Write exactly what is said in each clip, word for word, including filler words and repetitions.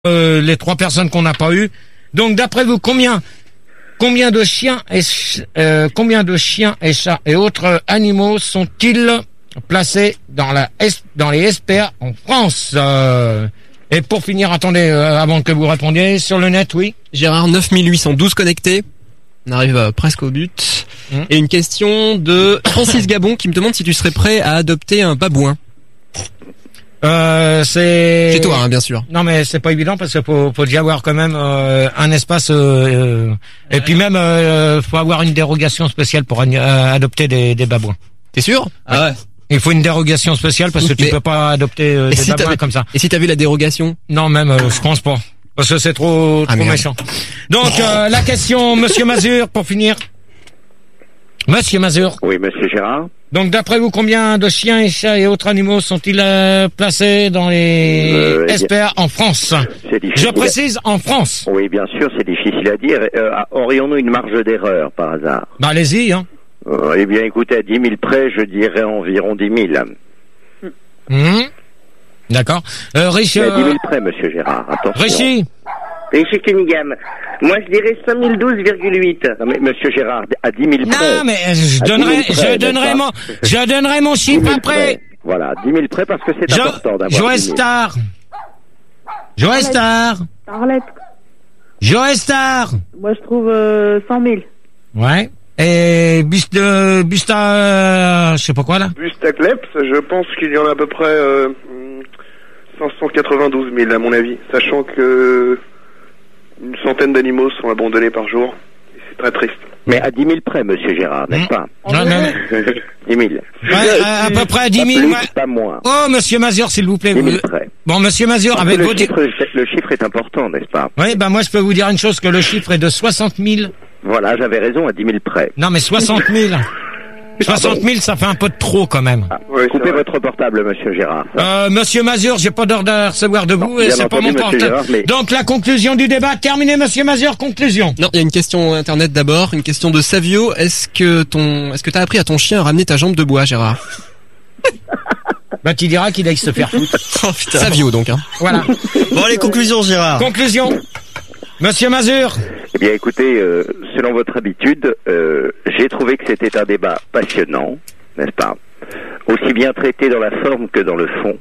euh, les trois personnes qu'on n'a pas eues. Donc, d'après vous, combien, combien de chiens et euh, combien de chiens et chats et autres animaux sont-ils placés dans la dans les S P A en France? euh, Et pour finir, attendez, euh, avant que vous répondiez, sur le net, oui. Gérard, neuf mille huit cent douze connectés. On arrive euh, presque au but. Mmh. Et une question de Francis Gabon qui me demande si tu serais prêt à adopter un babouin. Euh, c'est... Chez toi, hein, bien sûr. Non, mais c'est pas évident parce qu'il faut, faut déjà avoir quand même euh, un espace. Euh, euh, ouais. Et puis même, euh, faut avoir une dérogation spéciale pour euh, adopter des, des babouins. T'es sûr? Ah ouais. Il faut une dérogation spéciale parce que tu mais... peux pas adopter euh, des si babouins comme ça. Et si t'as vu la dérogation? Non, même, euh, je pense pas. Parce que c'est trop, trop ah, méchant. Donc, euh, la question, Monsieur Mazur, pour finir. Monsieur Mazur. Oui, Monsieur Gérard. Donc, d'après vous, combien de chiens et chats et autres animaux sont-ils euh, placés dans les euh, S P A en France? Je précise, en France. Oui, bien sûr, c'est difficile à dire. Euh, aurions-nous une marge d'erreur, par hasard? Bah, allez-y, hein. Euh, eh bien, écoutez, à dix mille près, je dirais environ dix mille. Mmh. D'accord. Euh, Rich, à dix mille près, Monsieur Gérard, attention. Richie. Richie Cunningham. Moi, je dirais cinq mille douze virgule huit. Non, mais Monsieur Gérard, à dix mille près. Non, mais je donnerai, près, je donnerai mon, je donnerai mon chiffre après. Près. Voilà, dix mille près parce que c'est jo important d'avoir. Joe Star. Joe Star. Arlette. Joe Star. Moi, je trouve euh, cent mille. Ouais. Et Bust, euh, Busta, euh, je sais pas quoi là. Bustacleps, je pense qu'il y en a à peu près euh, cinq cent quatre-vingt-douze mille à mon avis, sachant que une centaine d'animaux sont abandonnés par jour. Et c'est très triste. Mais à dix mille près, Monsieur Gérard, n'est-ce mmh. pas? Non, non. dix mille. Ouais, à, à peu près à dix mille. Pas plus, pas moins. Oh, Monsieur Mazur, s'il vous plaît. dix mille près. Bon, Monsieur Mazur, Parce avec le vos... Chiffre, le chiffre est important, n'est-ce pas? Oui, ben moi je peux vous dire une chose, que le chiffre est de soixante mille. Voilà, j'avais raison, à dix mille près. Non, mais soixante mille. soixante mille, ça fait un peu de trop, quand même. Ah, oui, coupez votre portable, Monsieur Gérard. Euh, Monsieur Mazur, j'ai pas d'ordre à recevoir de vous, et c'est pas mon portable. Gérard, mais... Donc, la conclusion du débat, terminé, Monsieur Mazur, conclusion. Non, il y a une question internet d'abord, une question de Savio. Est-ce que ton, est-ce que t'as appris à ton chien à ramener ta jambe de bois, Gérard? Bah, tu diras qu'il aille se faire foutre. Oh, putain. Savio, donc, hein. Voilà. Bon, les conclusions, Gérard. Conclusion. Monsieur Mazur. Eh bien, écoutez, euh, selon votre habitude, euh, j'ai trouvé que c'était un débat passionnant, n'est-ce pas? Aussi bien traité dans la forme que dans le fond.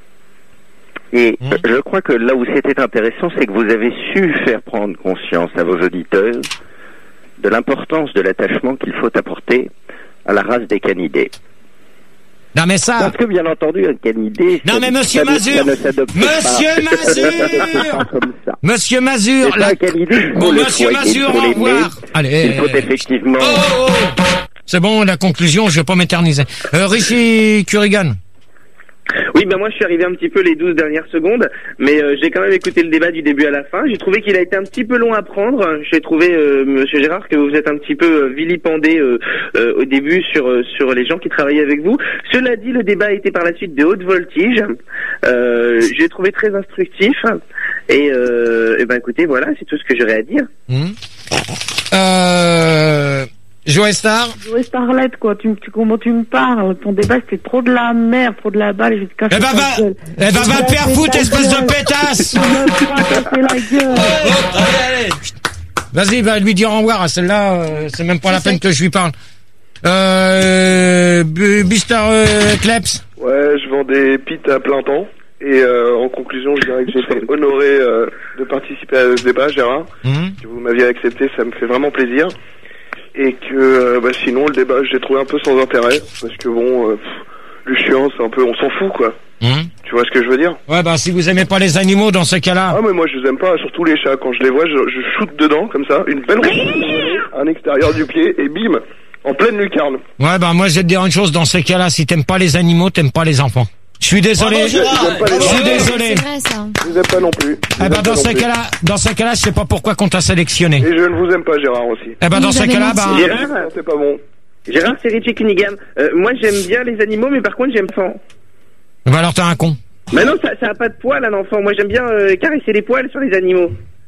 Et mmh. je crois que là où c'était intéressant, c'est que vous avez su faire prendre conscience à vos auditeurs de l'importance de l'attachement qu'il faut apporter à la race des canidés. Non mais ça... Parce que bien entendu, un canidé... Non mais Monsieur Mazur, Monsieur Mazur, Monsieur Mazur, la... canidé, bon Monsieur Mazur, au revoir. Allez, il faut effectivement... Oh, oh, oh. C'est bon, la conclusion, je vais pas m'éterniser. Euh, Richie Curigan. Oui, ben moi je suis arrivé un petit peu les douze dernières secondes, mais euh, j'ai quand même écouté le débat du début à la fin. J'ai trouvé qu'il a été un petit peu long à prendre. J'ai trouvé, euh, Monsieur Gérard, que vous êtes un petit peu euh, vilipendé euh, euh, au début sur euh, sur les gens qui travaillaient avec vous. Cela dit, le débat a été par la suite de haute voltige. Euh, j'ai trouvé très instructif. Et, euh, et ben écoutez, voilà, c'est tout ce que j'aurais à dire. Mmh. Euh... Joe Star. Joe Starlet, quoi. Tu, tu, comment tu me parles? Ton débat, c'était trop de la merde, trop de la balle, je vais te casser eh ben, la gueule. Eh ben, va te faire foutre, espèce de pétasse! Tu vas te casser la gueule. Oh, allez, allez. Vas-y, va lui dire au revoir à celle-là, euh, c'est même pas la peine que je lui parle. Euh, Bistar euh, Kleps. Ouais, je vends des pits à plein temps. Et euh, en conclusion, je dirais que j'ai été honoré euh, de participer à ce débat, Gérard. Mm-hmm. Que vous m'aviez accepté, ça me fait vraiment plaisir. Et que euh, bah, sinon le débat je l'ai trouvé un peu sans intérêt parce que bon euh, pff, le chien c'est un peu on s'en fout quoi. Mmh. Tu vois ce que je veux dire? Ouais bah si vous aimez pas les animaux dans ce cas-là. Ah mais moi je les aime pas, surtout les chats. Quand je les vois je, je shoot dedans comme ça, une belle roue à l'extérieur du pied et bim en pleine lucarne. Ouais bah moi je vais te dire une chose, dans ces cas-là si t'aimes pas les animaux t'aimes pas les enfants. Je suis désolé, oh, je, je suis désolé. C'est vrai, ça. Je vous aime pas non plus. Eh ben dans ces cas-là, dans ces cas-là, je sais pas pourquoi qu'on t'a sélectionné. Et je ne vous aime pas, Gérard aussi. Eh ben dans ces cas-là, bah. Gérard, c'est pas bon. Gérard, c'est Richie Cunningham. Euh, moi, j'aime bien les animaux, mais par contre, j'aime pas. Bah alors t'es un con. Mais non, ça, ça a pas de poils, un enfant. Moi, j'aime bien euh, caresser les poils sur les animaux.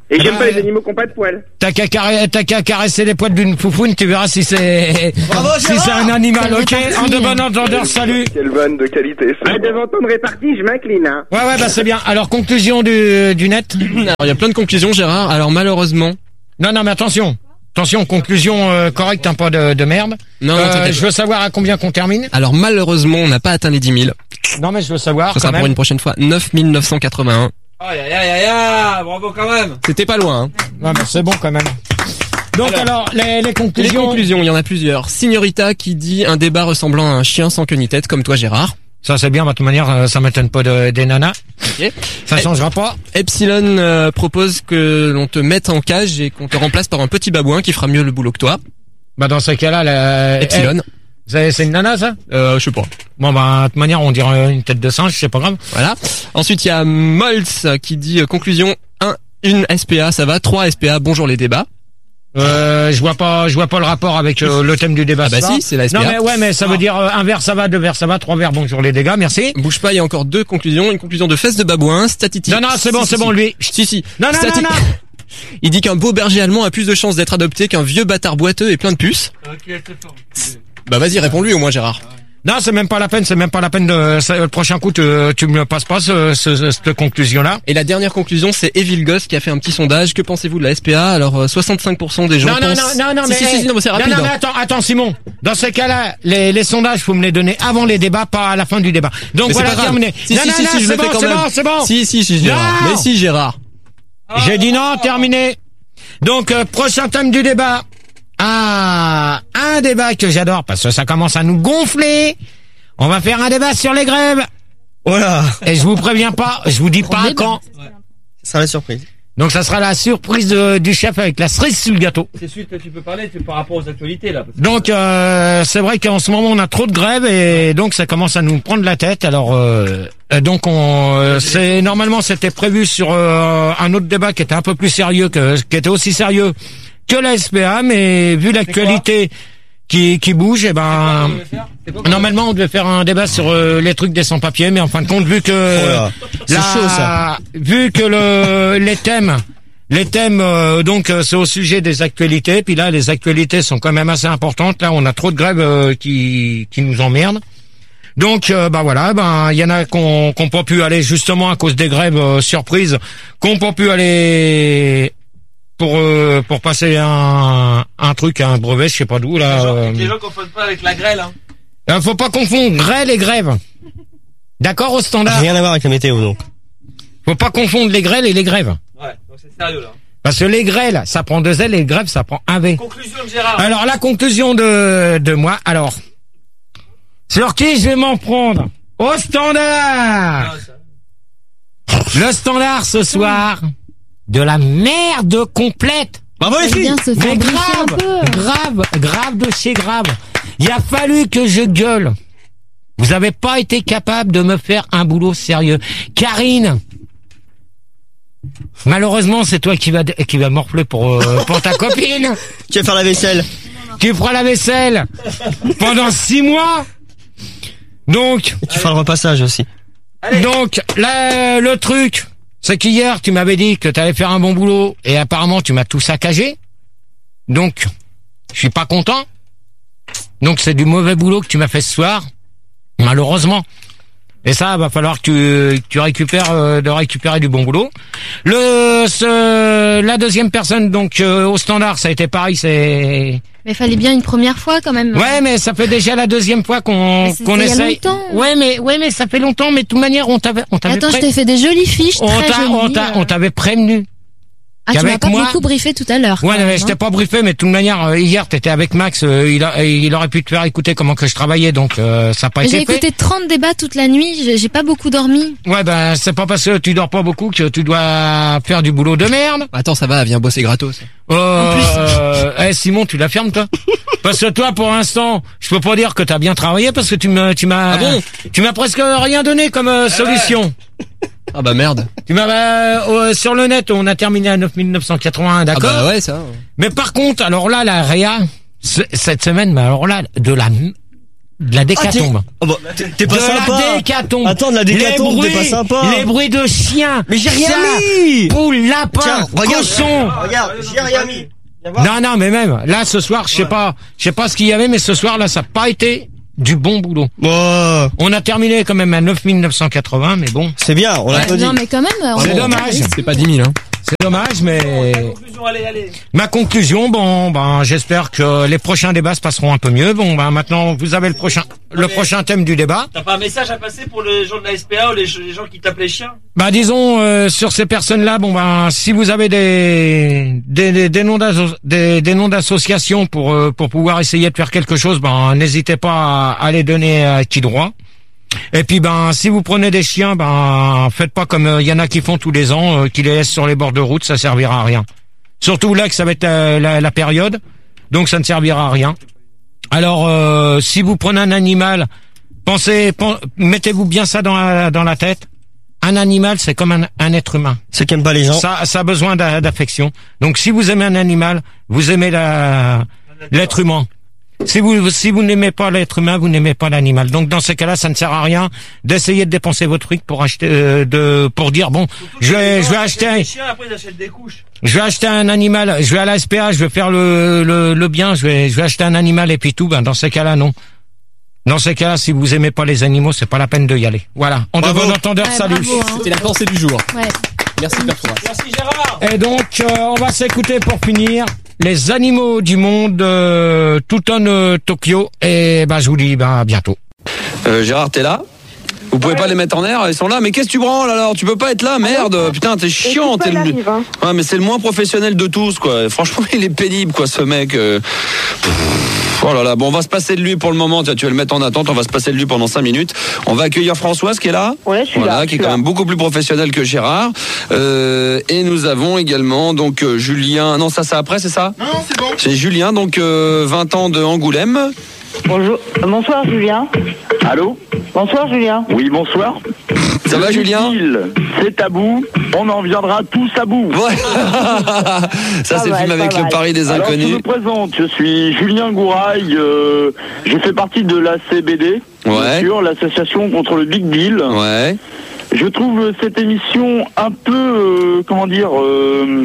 Et j'aime Ah, pas ouais. les animaux qui ont pas de poils. T'as qu'à carré- t'as qu'à caresser les poils d'une foufoune, tu verras si c'est Bravo, si Gérard. c'est un animal. Quelle Ok, répartie. en de bon entendeur, salut. Quelle vanne de qualité. c'est Ah, bon. devant ton répartie, je m'incline, hein. Ouais, ouais, bah c'est bien. Alors, conclusion du, du net. Alors, il y a plein de conclusions, Gérard. Alors, malheureusement, Non, non, mais attention. Attention, conclusion euh, correcte, hein, pas de, de merde. non, non, Euh, t'inquiète je veux savoir à combien qu'on termine. alors malheureusement, on n'a pas atteint les dix mille. Non, mais je veux savoir Ça quand sera pour même. une prochaine fois. neuf mille neuf cent quatre-vingt-un. Aïe, aïe, aïe, aïe, aïe, bravo quand même. C'était pas loin, hein. Non, mais c'est bon quand même. Donc alors, les, les Les conclusions. conclusions, il y en a plusieurs. Signorita qui dit un débat ressemblant à un chien sans queue ni tête, comme toi, Gérard. Ça c'est bien, de toute manière, euh, ça m'étonne pas de, des nanas. Ok. Ça changera pas. Epsilon euh, propose que l'on te mette en cage et qu'on te remplace par un petit babouin qui fera mieux le boulot que toi. Bah dans ce cas-là, la... Epsilon. Eh, c'est c'est une nana ça? Euh, je sais pas. Bon bah de toute manière, on dirait une tête de singe, c'est pas grave. Voilà. Ensuite, il y a Moltz qui dit euh, conclusion un, une S P A, ça va. trois S P A, bonjour les débats. Euh, je vois pas, je vois pas le rapport avec euh, le thème du débat. Ah bah ça. si, c'est la S P A. Non mais ouais, mais ça veut dire euh, un verre ça va, deux verres ça va, trois verres bonjour les dégâts, merci. Bouge pas, il y a encore deux conclusions. Une conclusion de fesses de babouin, statistique. Non non, c'est bon, Si, c'est si, bon si. lui. Si, si. Non non Stati- non non. Il dit qu'un beau berger allemand a plus de chances d'être adopté qu'un vieux bâtard boiteux et plein de puces. Ok, c'est fort. Bah vas-y, réponds-lui au moins, Gérard. Non, c'est même pas la peine, c'est même pas la peine de. ça, Le prochain coup, tu, tu me le passes pas ce, ce- ce- cette conclusion-là. Et la dernière conclusion, c'est Evil Goss qui a fait un petit sondage. Que pensez-vous de la S P A? Alors, euh, soixante-cinq pour cent des gens Non, non, pensent... non, non, non, si, mais. si, si, si, non, mais c'est rapide. Non, non, mais hein. attends, attends, Simon. Dans ces cas-là, les, les sondages, faut me les donner avant les débats, pas à la fin du débat. Donc Mais c'est voilà, pas grave. terminé. Si, non, si, non, si, non, si, je c'est le fais bon, quand c'est même. bon, c'est bon. Si, si, si, Gérard. Non. Mais si, Gérard. J'ai dit non, terminé. Donc, euh, prochain thème du débat. Ah, un débat que j'adore parce que ça commence à nous gonfler. On va faire un débat sur les grèves. Voilà. Et je vous préviens pas, je vous dis pas débat. quand. Ça sera la surprise. Donc ça sera la surprise de- du chef avec la cerise sur le gâteau. C'est celui que tu peux parler, c'est par rapport aux actualités, là. parce que- Donc euh, c'est vrai qu'en ce moment on a trop de grèves et donc ça commence à nous prendre la tête. Alors euh, euh, donc on euh, c'est normalement c'était prévu sur euh, un autre débat qui était un peu plus sérieux que qui était aussi sérieux que la S P A, mais vu l'actualité qui qui bouge, et ben C'est quoi, normalement on devait faire un débat sur euh, les trucs des sans-papiers, mais en fin de compte vu que Oh là, c'est la- chaud, ça. vu que le les thèmes les thèmes euh, donc euh, c'est au sujet des actualités, puis là les actualités sont quand même assez importantes. Là on a trop de grèves euh, qui qui nous emmerdent. Donc euh, bah voilà, ben il y en a qu'on qu'on pas pu aller justement à cause des grèves euh, surprises, qu'on pas pu aller pour euh, pour passer un un truc, un brevet, je sais pas d'où là. euh, Les gens confondent pas avec la grêle, hein. euh, faut pas confondre grêle et grève. D'accord au standard. Rien à voir avec la météo, donc. Faut pas confondre les grêles et les grèves. Ouais, donc c'est sérieux, là. Parce que les grêles, ça prend deux L et les grèves, ça prend un V. Conclusion de Gérard. Alors, la conclusion de, de moi, alors. Sur qui je vais m'en prendre? Au standard! Ah, ça- Le standard ce soir. De la merde complète. Bravo les C'est filles. bien se faire Mais briefer un grave, peu. grave, grave de chez grave. Il a fallu que je gueule. Vous avez pas été capable de me faire un boulot sérieux. Karine. Malheureusement, c'est toi qui va qui va morfler pour euh, pour ta copine. Tu vas faire la vaisselle. Tu feras la vaisselle pendant six mois. Donc, Et tu feras le repassage aussi. donc là, le truc, c'est qu'hier tu m'avais dit que tu allais faire un bon boulot et apparemment tu m'as tout saccagé. Donc, je suis pas content. Donc c'est du mauvais boulot que tu m'as fait ce soir, malheureusement. Et ça, va falloir que tu, que tu récupères euh, de récupérer du bon boulot. Le ce, la deuxième personne donc euh, au standard, ça a été pareil, c'est Mais fallait bien une première fois quand même. ouais, mais ça fait déjà la deuxième fois qu'on Mais c'était qu'on il y a essaye. longtemps. Ouais, mais ouais, mais ça fait longtemps. Mais de toute manière, on t'avait on t'avait Attends, je pré- t'ai fait des jolies fiches, on très t'a on jolies. t'a euh. on t'avait prévenu. Ah, tu m'as qu'avec pas moi- beaucoup briefé tout à l'heure. Ouais, quand mais même, je t'ai hein. pas briefé, mais de toute manière, euh, hier, t'étais avec Max, euh, il, a, il aurait pu te faire écouter comment que je travaillais, donc euh, ça n'a pas Mais J'ai été fait. écouté trente débats toute la nuit, j'ai j'ai pas beaucoup dormi. Ouais, ben c'est pas parce que tu dors pas beaucoup que tu dois faire du boulot de merde. Attends, ça va, viens bosser gratos. Euh, euh, eh, Simon, tu la fermes toi? Parce que toi, pour l'instant, je peux pas dire que t'as bien travaillé parce que tu me, tu m'as, Ah bon tu m'as presque rien donné comme euh, solution. Ah bah merde. Tu m'as euh, euh, sur le net, on a terminé à neuf mille neuf cent quatre-vingt-un, Ah d'accord. bah ouais, ça. Mais par contre, alors là, la Réa, ce- cette semaine, mais alors là, de la, de la décatombe. Oh bah, t'es, t'es pas de sympa. la décatombe. Attends, de la décatombe, les bruits, t'es pas sympa. Les bruits de chiens. Mais j'ai rien ça, mis. Poules, lapins, Tiens, regarde. cochons. Regarde, j'ai rien mis. Non, non, mais même, là, ce soir, je sais ouais. pas, je sais pas ce qu'il y avait, mais ce soir, là, ça n'a pas été du bon boulot. Oh. On a terminé quand même à neuf mille neuf cent quatre-vingts, mais bon. C'est bien, on l'a Ouais, pas dit. non, mais quand même. on- C'est dommage. C'est pas dix mille, hein. C'est dommage, mais... Conclusion, allez, allez. Ma conclusion, bon, ben, j'espère que les prochains débats se passeront un peu mieux. Bon, ben, maintenant, vous avez le prochain, le mais- prochain thème du débat. T'as pas un message à passer pour les gens de la S P A ou les, les gens qui tapent les chiens? Bah, disons, euh, sur ces personnes-là, bon, ben, si vous avez des, des, des, des noms d'asso- des, des noms d'associations pour, euh, pour pouvoir essayer de faire quelque chose, ben, n'hésitez pas à, à les donner à qui droit. Et puis, ben, si vous prenez des chiens, ben, faites pas comme il y en a qui font tous les ans, euh, qui les laissent sur les bords de route, ça servira à rien. Surtout là que ça va être euh, la, la période, donc ça ne servira à rien. Alors, euh, si vous prenez un animal, pensez, pen- mettez-vous bien ça dans la, dans la tête. Un animal, c'est comme un, un être humain. Ceux qui aiment pas les gens. Ça, ça a besoin d'a- d'affection. Donc, si vous aimez un animal, vous aimez la, l'être humain. Si vous, si vous n'aimez pas l'être humain, vous n'aimez pas l'animal. Donc, dans ces cas-là, ça ne sert à rien d'essayer de dépenser votre fric pour acheter, euh, de, pour dire, bon, je vais, je vais acheter, Les chiens, après, ils achètent des couches. je vais acheter un animal, je vais à la S P A, je vais faire le, le, le bien, je vais, je vais acheter un animal et puis tout. Ben, dans ces cas-là, non. Dans ces cas-là, si vous aimez pas les animaux, c'est pas la peine d'y aller. Voilà. On Bravo. devant entendeur, Ouais, salut. bravo, hein. C'était la pensée du jour. Ouais. Merci Père Fouras. Merci Gérard. Et donc, euh, on va s'écouter pour finir les animaux du monde, euh, Tuton euh, Tokyo. Et ben, je vous dis, ben, à bientôt. Euh, Gérard, t'es là? Vous pouvez pas les mettre en air, ils sont là. Mais qu'est-ce que tu branles alors? Tu peux pas être là, merde. Putain, t'es chiant. T'es le... Ouais, mais c'est le moins professionnel de tous, quoi. Franchement, il est pénible, quoi, ce mec. euh. Oh là là. Bon, on va se passer de lui pour le moment. Tiens, tu vas le mettre en attente. On va se passer de lui pendant cinq minutes. On va accueillir Françoise qui est là. Ouais, je suis Voilà, là. qui est je suis quand là. même beaucoup plus professionnel que Gérard. Euh, et nous avons également donc euh, Julien. Non, ça c'est après, c'est ça? Non, c'est bon. C'est Julien, donc euh, vingt ans de Angoulême. Bonjour. Euh, Bonsoir, Julien. Allô? Bonsoir, Julien. Oui, bonsoir. Ça va, Julien? C'est tabou, on en viendra tous à bout. Ouais. Ça, c'est le mal, film avec pas le mal. pari des Alors, je inconnus. me présente, je suis Julien Gouraille, euh, je fais partie de l'A C B D, Ouais. sur l'association contre le Big Deal. Ouais. Je trouve cette émission un peu, euh, comment dire, euh,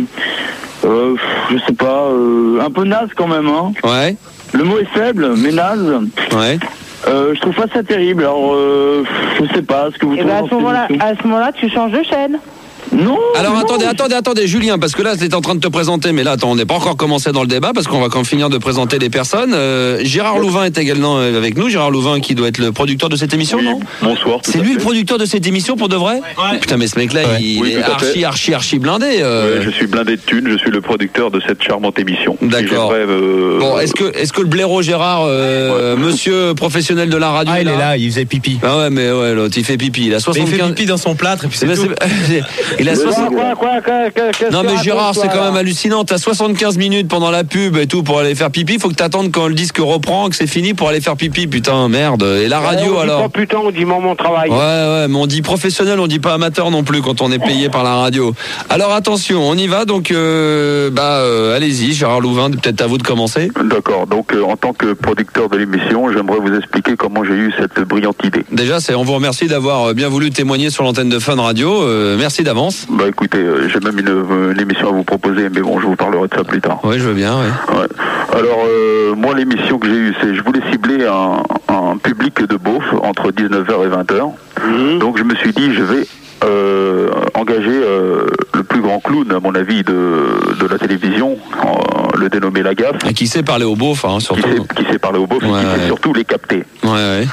euh, je sais pas, euh, un peu naze quand même, hein. Ouais. Le mot est faible, mais naze. Ouais. Euh, je trouve pas ça terrible, alors euh, je sais pas ce que vous Et trouvez ben à dans ce cette moment-là, émission. à ce moment-là, tu changes de chaîne. Non. Alors non, attendez, je- attendez, attendez, Julien, parce que là, t'es en train de te présenter, mais là, attends, on n'est pas encore commencé dans le débat, parce qu'on va quand même finir de présenter les personnes. Euh, Gérard Louvain est également euh, avec nous. Gérard Louvain, qui doit être le producteur de cette émission, Oui, non? bonsoir. tout C'est à lui fait. le producteur de cette émission pour de vrai? Ouais. Putain, mais ce mec-là, Ouais. il Oui, est tout à archi, fait. archi, archi blindé. euh. Ouais, je suis blindé de thunes, je suis le producteur de cette charmante émission. D'accord. Et j'aimerais, euh, Bon, est-ce que, est-ce que le blaireau Gérard, euh, monsieur professionnel de la radio, Ah, il là est là, il faisait pipi. Ah ouais, mais ouais, l'autre, il fait pipi. Il a Mais il fait soixante-quinze. pipi dans son plâtre et puis c'est Mais tout. c'est- il a Quoi, soixante. quoi, quoi, quoi, quoi, qu'est-ce Non que mais tu Gérard, racontes, c'est toi, quand même là hallucinant. T'as soixante-quinze minutes pendant la pub et tout pour aller faire pipi. Faut que t'attendes quand le disque reprend, que c'est fini pour aller faire pipi. Putain, merde. Et la radio Ouais, on dit alors? pas putain, on dit mon travail. Ouais, ouais, mais on dit professionnel, on dit pas amateur non plus quand on est payé par la radio. Alors attention, on y va. Donc, euh, bah, euh, allez-y, Gérard Louvain, peut-être à vous de commencer. D'accord, donc euh, en tant que producteur de l'émission, j'aimerais vous expliquer comment j'ai eu cette brillante idée. Déjà, c'est, on vous remercie d'avoir bien voulu témoigner sur l'antenne de Fun Radio. Euh, merci d'avance. Bah écoutez, euh, j'ai même une, une émission à vous proposer, mais bon, je vous parlerai de ça plus tard. Oui, je veux bien. Ouais. Ouais. Alors, euh, moi, l'émission que j'ai eue, c'est je voulais cibler un, un public de beauf entre dix-neuf heures et vingt heures. Donc, je me suis dit, je vais euh, engager euh, le plus grand clown, à mon avis, de, de la télévision, euh, le dénommé Lagaffe, Et qui sait parler au beauf, hein, qui surtout. sait, qui sait parler au beauf et Ouais, qui ouais. sait surtout les capter. Ouais, ouais.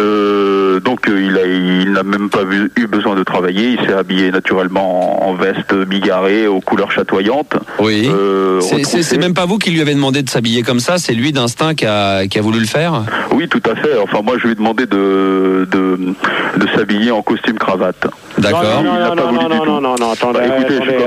Euh, donc euh, il a, il n'a même pas vu- eu besoin de travailler. Il s'est habillé naturellement en, en veste bigarrée aux couleurs chatoyantes. Oui. Euh, C'est- C'est retroussée. c'est même pas vous qui lui avez demandé de s'habiller comme ça, c'est lui d'instinct qui a, qui a voulu le faire. Oui, tout à fait. Enfin, moi, je lui ai demandé de de, de s'habiller en costume cravate. D'accord. Il n'a pas voulu du tout. non, non, attendez, Bah, écoutez, je suis quand même le attendez,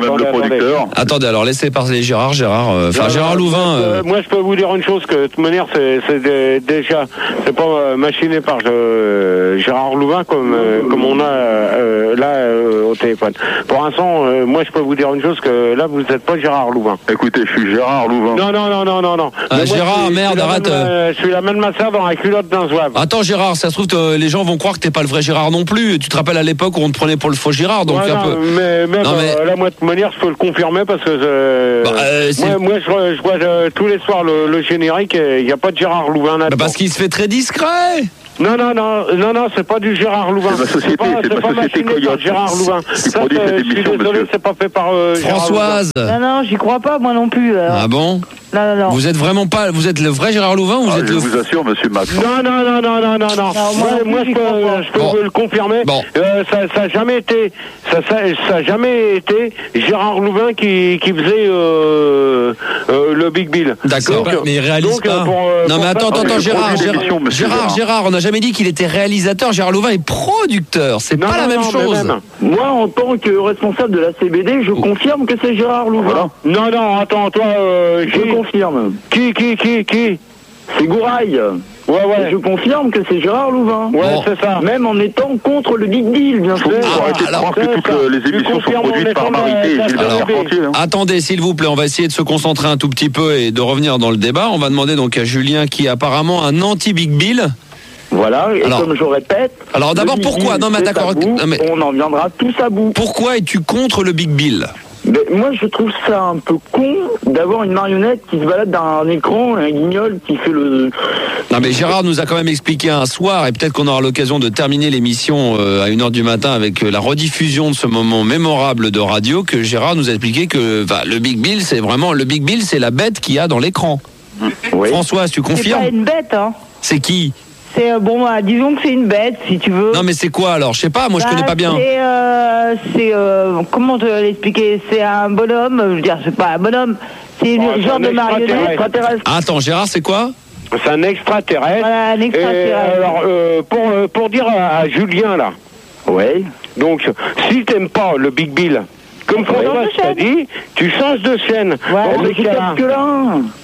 producteur. Attendez, alors laissez parler Gérard, Gérard, euh, enfin Non, Gérard non, Louvain. moi, euh, moi, je peux vous dire une chose, que de toute manière, c'est, c'est de- déjà, c'est pas euh, machiné par euh, Gérard Louvain comme, euh, comme on a euh, là euh, au téléphone. Pour l'instant, euh, moi, je peux vous dire une chose, que là, vous n'êtes pas Gérard Louvain. Écoutez, je suis Gérard Louvain. Non, non, non, non, non, non. Ah, Mais moi, Gérard, je suis- merde, je suis la arrête, même, euh, je suis la même masseur dans la culotte d'un zouave. Attends Gérard, ça se trouve que les gens vont croire que t'es pas le vrai Gérard non plus. Tu te rappelles à l'époque où on te prenait pour le faux Gérard, donc Ouais, un non, peu. mais même Non, mais- euh, là, moi, de toute manière, je peux le confirmer parce que euh, Bah, euh, c'est- moi, moi, je, vois- je vois euh, tous les soirs le, le générique et il n'y a pas de Gérard Louvain là. Bah, parce qu'il se fait très discret. Non, non, non, non, non, c'est pas du Gérard Louvain. C'est ma société, pas, c'est ma pas société machiné Coyote par Gérard Louvain. qui Ça, produit c'est- cette je suis émission, désolé, monsieur. c'est pas fait par euh, Gérard Françoise. Non, non, j'y crois pas, moi non plus. alors. Ah bon? Non, non, non. Vous êtes vraiment pas, vous êtes le vrai Gérard Louvain ou vous Ah, êtes je le vous assure, monsieur Max. Non, non, non, non, non, non, non. Non, moi Moi, non plus, moi, je j'y peux, crois pas. je peux Bon. vous le confirmer. Bon. Euh, ça, ça a jamais été, ça, ça, ça a jamais été Gérard Louvain qui, qui faisait euh, euh, le Big Bill. D'accord, Donc, mais il réalise donc, pas. pour, euh, non pour mais ça, attends, attends, je attends, Gérard, produis Gérard, l'émission, monsieur Gérard, Gérard. Gérard, on n'a jamais dit qu'il était réalisateur. Gérard Louvain est producteur. C'est Non, pas la non, même non, mais chose. même. Moi, en tant que responsable de la C B D, je confirme que c'est Gérard Louvain. Non, non, attends, toi, euh, Je qui, confirme. qui, qui, qui, qui C'est Gouraille. Ouais, Et ouais. je confirme que c'est Gérard Louvain. Ouais, Bon. c'est ça. Même en étant contre le Big Deal, bien sûr. C'est- Faut arrêter de alors, croire que c'est toutes ça. euh, les Tu émissions sont confirmes, produites on est par sur la- Marité et la- Gilles la- Alors, Carpentier. hein. Attendez, s'il vous plaît, on va essayer de se concentrer un tout petit peu et de revenir dans le débat. On va demander donc à Julien, qui est apparemment un anti-Big Bill. Voilà, et Alors- comme je répète. Alors, le d'abord, Big pourquoi Deal, Non, mais c'est d'accord, tabou, non, mais- On en viendra tous à bout. Pourquoi es-tu contre le Big Bill? Mais moi, je trouve ça un peu con d'avoir une marionnette qui se balade dans un écran et un guignol qui fait le. Non mais Gérard nous a quand même expliqué un soir, et peut-être qu'on aura l'occasion de terminer l'émission euh, à une heure du matin avec euh, la rediffusion de ce moment mémorable de radio, que Gérard nous a expliqué que bah, le Big Bill, c'est vraiment le Big Bill, c'est la bête qu'il y a dans l'écran. Oui. Françoise, tu C'est pas confirmes? une bête, hein. C'est qui? C'est euh, bon, bah, disons que c'est une bête, si tu veux. Non mais c'est quoi alors? Je sais pas, moi je Bah, connais pas bien. C'est, euh, c'est euh, comment te l'expliquer? C'est un bonhomme. Je veux dire, c'est pas un bonhomme. C'est une Oh, c'est genre un de marionnette. extraterrestre. Ah, attends, Gérard, c'est quoi? C'est un extraterrestre. Voilà, un Et extraterrestre. alors, euh, pour, euh, pour dire à, à Julien, là, Ouais. donc, si t'aimes pas le Big Bill, comme On change François de t'a chaîne. dit, tu changes de chaîne. Ouais, Dans Mais ce c'est cas-là, que là.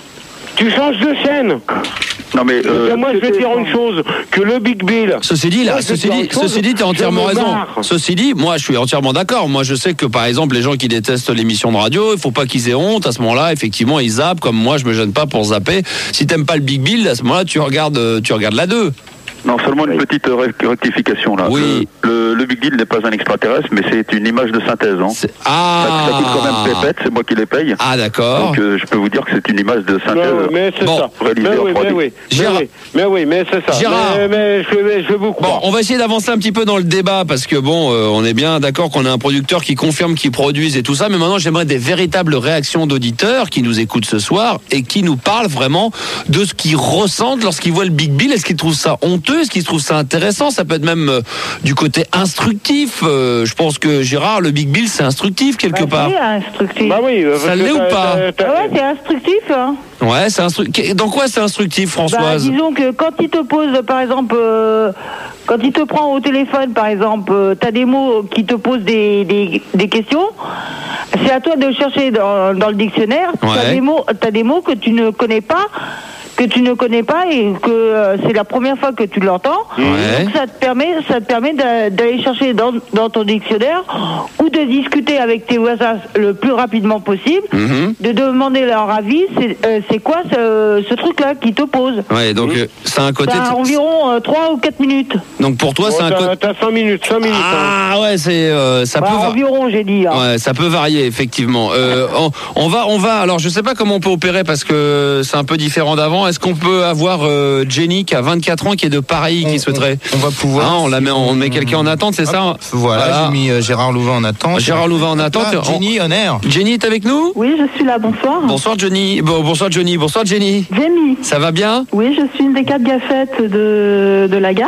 tu changes de chaîne. Non mais euh, Et moi, je vais te dire une chose, que le Big Bill... Ceci dit, là, Moi, je ceci vais te dit, dire une ceci dit, chose, t'as entièrement je me raison. marre. Ceci dit, moi, je suis entièrement d'accord. Moi, je sais que, par exemple, les gens qui détestent l'émission de radio, il faut pas qu'ils aient honte. À ce moment-là, effectivement, ils zappent. Comme moi, je me gêne pas pour zapper. Si t'aimes pas le Big Bill, à ce moment-là, tu regardes, euh, tu regardes la deux. non, seulement une petite euh, rec- rectification là. Oui. Le, le, le Big Deal n'est pas un extraterrestre, mais c'est une image de synthèse. Hein. C'est- Ça, Ah. ça coûte quand même pépette, c'est moi qui les paye. Ah, d'accord. Donc euh, je peux vous dire que c'est une image de synthèse. Non, mais c'est Bon. ça. Réalisé Mais en oui, trois D. mais oui, mais Gérard. oui, mais oui, mais c'est ça. Gérard. Mais, mais je, vais, je vais vous Bon, croire. on va essayer d'avancer un petit peu dans le débat parce que bon, euh, on est bien d'accord qu'on a un producteur qui confirme qu'il produise et tout ça, mais maintenant j'aimerais des véritables réactions d'auditeurs qui nous écoutent ce soir et qui nous parlent vraiment de ce qu'ils ressentent lorsqu'ils voient le Big Bill. Est-ce qu'ils trouvent ça honteux? Est-ce qu'ils trouvent ça intéressant? Ça peut être même euh, du côté instructif. Euh, je pense que Gérard, le Big Bill, c'est instructif quelque Bah, part. c'est instructif. Bah oui, euh, Ça parce que l'est ou t'as- pas t'as- t'as- Ah ouais, c'est instructif, hein. Ouais, c'est instructif. Dans quoi c'est instructif, Bah, Françoise? disons que quand il te pose, par exemple, euh, quand il te prend au téléphone, par exemple, euh, t'as des mots qui te posent des, des, des questions. C'est à toi de chercher dans, dans le dictionnaire. Ouais. T'as des mots, t'as des mots que tu ne connais pas. Que tu ne connais pas et que euh, c'est la première fois que tu l'entends. Ouais. Donc ça te permet, ça te permet d'a- d'aller chercher dans, dans ton dictionnaire ou de discuter avec tes voisins le plus rapidement possible, Mhm. de demander leur avis. C'est euh, c'est quoi ce, ce truc-là qui te pose? Ouais, donc euh, c'est un côté. Ça a environ euh, trois ou quatre minutes. Donc pour toi, Bon, c'est un t'as- côté. T'as cinq minutes, cinq minutes. hein. Ah ouais, c'est euh, ça Bah, peut. va- environ, j'ai dit. hein. Ouais, ça peut varier effectivement. Euh, on, on va, on va. Alors, je sais pas comment on peut opérer parce que c'est un peu différent d'avant. Est-ce qu'on peut avoir euh, Jenny qui a vingt-quatre ans, qui est de Paris, qui souhaiterait On va pouvoir. Hein, on la met, on met quelqu'un en attente, c'est ça? Voilà, j'ai mis euh, Gérard Louvain en attente. Gérard Louvain en attente. Là, Jenny, en air. Jenny est avec nous? Oui, je suis là, bonsoir. Bonsoir Johnny. Bon, bonsoir Johnny. Bonsoir Jenny. Jamie. Ça va bien? Oui, je suis une des quatre gaffettes de, de la gaffe.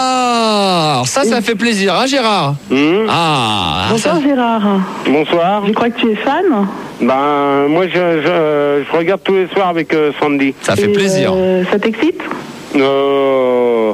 Ah, alors ça, ça fait plaisir, hein Gérard? Hum. Ah. Bonsoir ça- Gérard. Bonsoir. Je crois que tu es fan. Ben, moi, je, je, je regarde tous les soirs avec euh, Sandy. Ça fait Et, plaisir. euh, ça t'excite? Euh,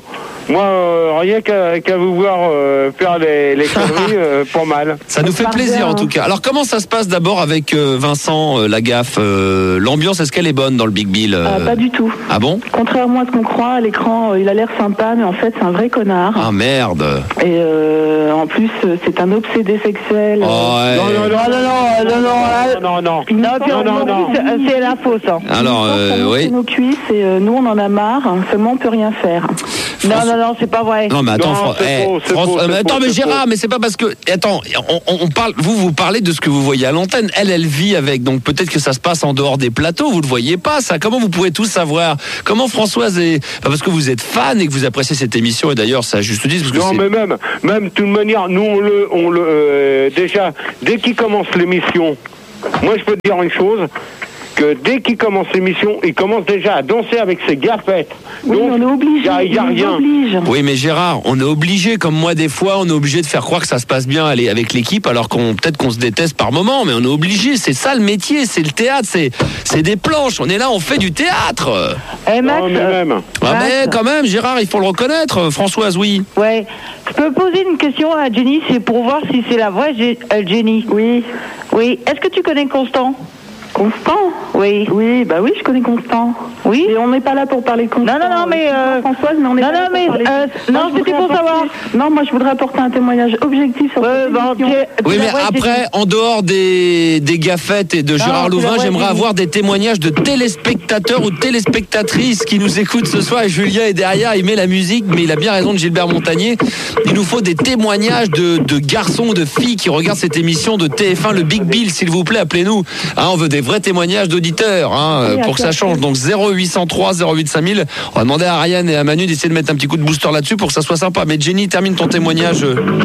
Moi, euh, rien qu'à qu'à vous voir euh, faire les, les conneries, euh, pas mal. Ça nous fait plaisir en tout cas. Alors comment ça se passe d'abord avec euh, Vincent euh, Lagaffe euh, L'ambiance, est-ce qu'elle est bonne dans le Big Bill euh... Ah, pas du tout. Ah bon? Contrairement à ce qu'on croit, à l'écran, euh, il a l'air sympa, mais en fait, c'est un vrai connard. Ah merde. Et euh, en plus, euh, c'est un obsédé sexuel. Oh, ouais. Non, non, non, non, non, non, non, non, non. Il Non, puis non, on- non, non. c'est- c'est la fausse. hein. Alors euh, C'est oui. nos cuisses et euh, nous, on en a marre. Seulement, on peut rien faire. Non, non, non, c'est pas vrai. Non mais attends, Non, Fran- c'est eh, faux, c'est François- faux, euh, mais c'est attends faux, mais c'est Gérard, faux. mais c'est pas parce que attends, on, on- on parle, vous vous parlez de ce que vous voyez à l'antenne. Elle, elle vit avec, donc peut-être que ça se passe en dehors des plateaux. Vous le voyez pas ça. Comment vous pourrez tous savoir? Comment Françoise est bah, parce que vous êtes fan et que vous appréciez cette émission et d'ailleurs ça juste dit parce que Non, c'est- mais même, même de toute manière, nous, on le, on le, euh, déjà, dès qu'il commence l'émission, moi, je peux te dire une chose, que dès qu'il commence l'émission, il commence déjà à danser avec ses gaffettes. Oui, Donc, on est obligé. il y a, il y a on nous rien. oblige. Oui, mais Gérard, on est obligé, comme moi des fois, on est obligé de faire croire que ça se passe bien aller avec l'équipe, alors qu'on peut-être qu'on se déteste par moment, mais on est obligé. C'est ça le métier, c'est le théâtre, c'est c'est des planches. On est là, on fait du théâtre. Eh, Max, Non, mais euh, même. Ah Max. mais quand même, Gérard, il faut le reconnaître. Françoise, oui. ouais. Je peux poser une question à Jenny, c'est pour voir si c'est la vraie Gé- euh, Jenny. Oui. Oui. Est-ce que tu connais Constant? Constant? Oui. Oui, bah oui, je connais Constant. Oui. Et on n'est pas là pour parler de Constant. Non, non, non, mais, euh, Françoise, mais on n'est non, pas là non, pour mais, parler de- euh, Moi, non, je c'était voudrais pour apporter- savoir. Non, moi, je voudrais apporter un témoignage objectif sur Ouais, cette bah, émission. t'es- Oui, t'es mais la vraie après, Jenny. en dehors des, des gaffettes et de Gérard c'est Louvain, la vraie j'aimerais Jenny. avoir des témoignages de téléspectateurs ou de téléspectatrices qui nous écoutent ce soir. Et Julien est derrière, il met la musique, mais il a bien raison de Gilbert Montagnier. Il nous faut des témoignages de, de garçons ou de filles qui regardent cette émission de T F un, le Big Bill, s'il vous plaît, appelez-nous. Hein, on veut des vrais témoignages d'auditeurs hein, Oui, pour que ça change. Donc zéro huit cent trois zéro huit cinq mille. On va demander à Ariane et à Manu d'essayer de mettre un petit coup de booster là-dessus pour que ça soit sympa. Mais Jenny, termine ton témoignage.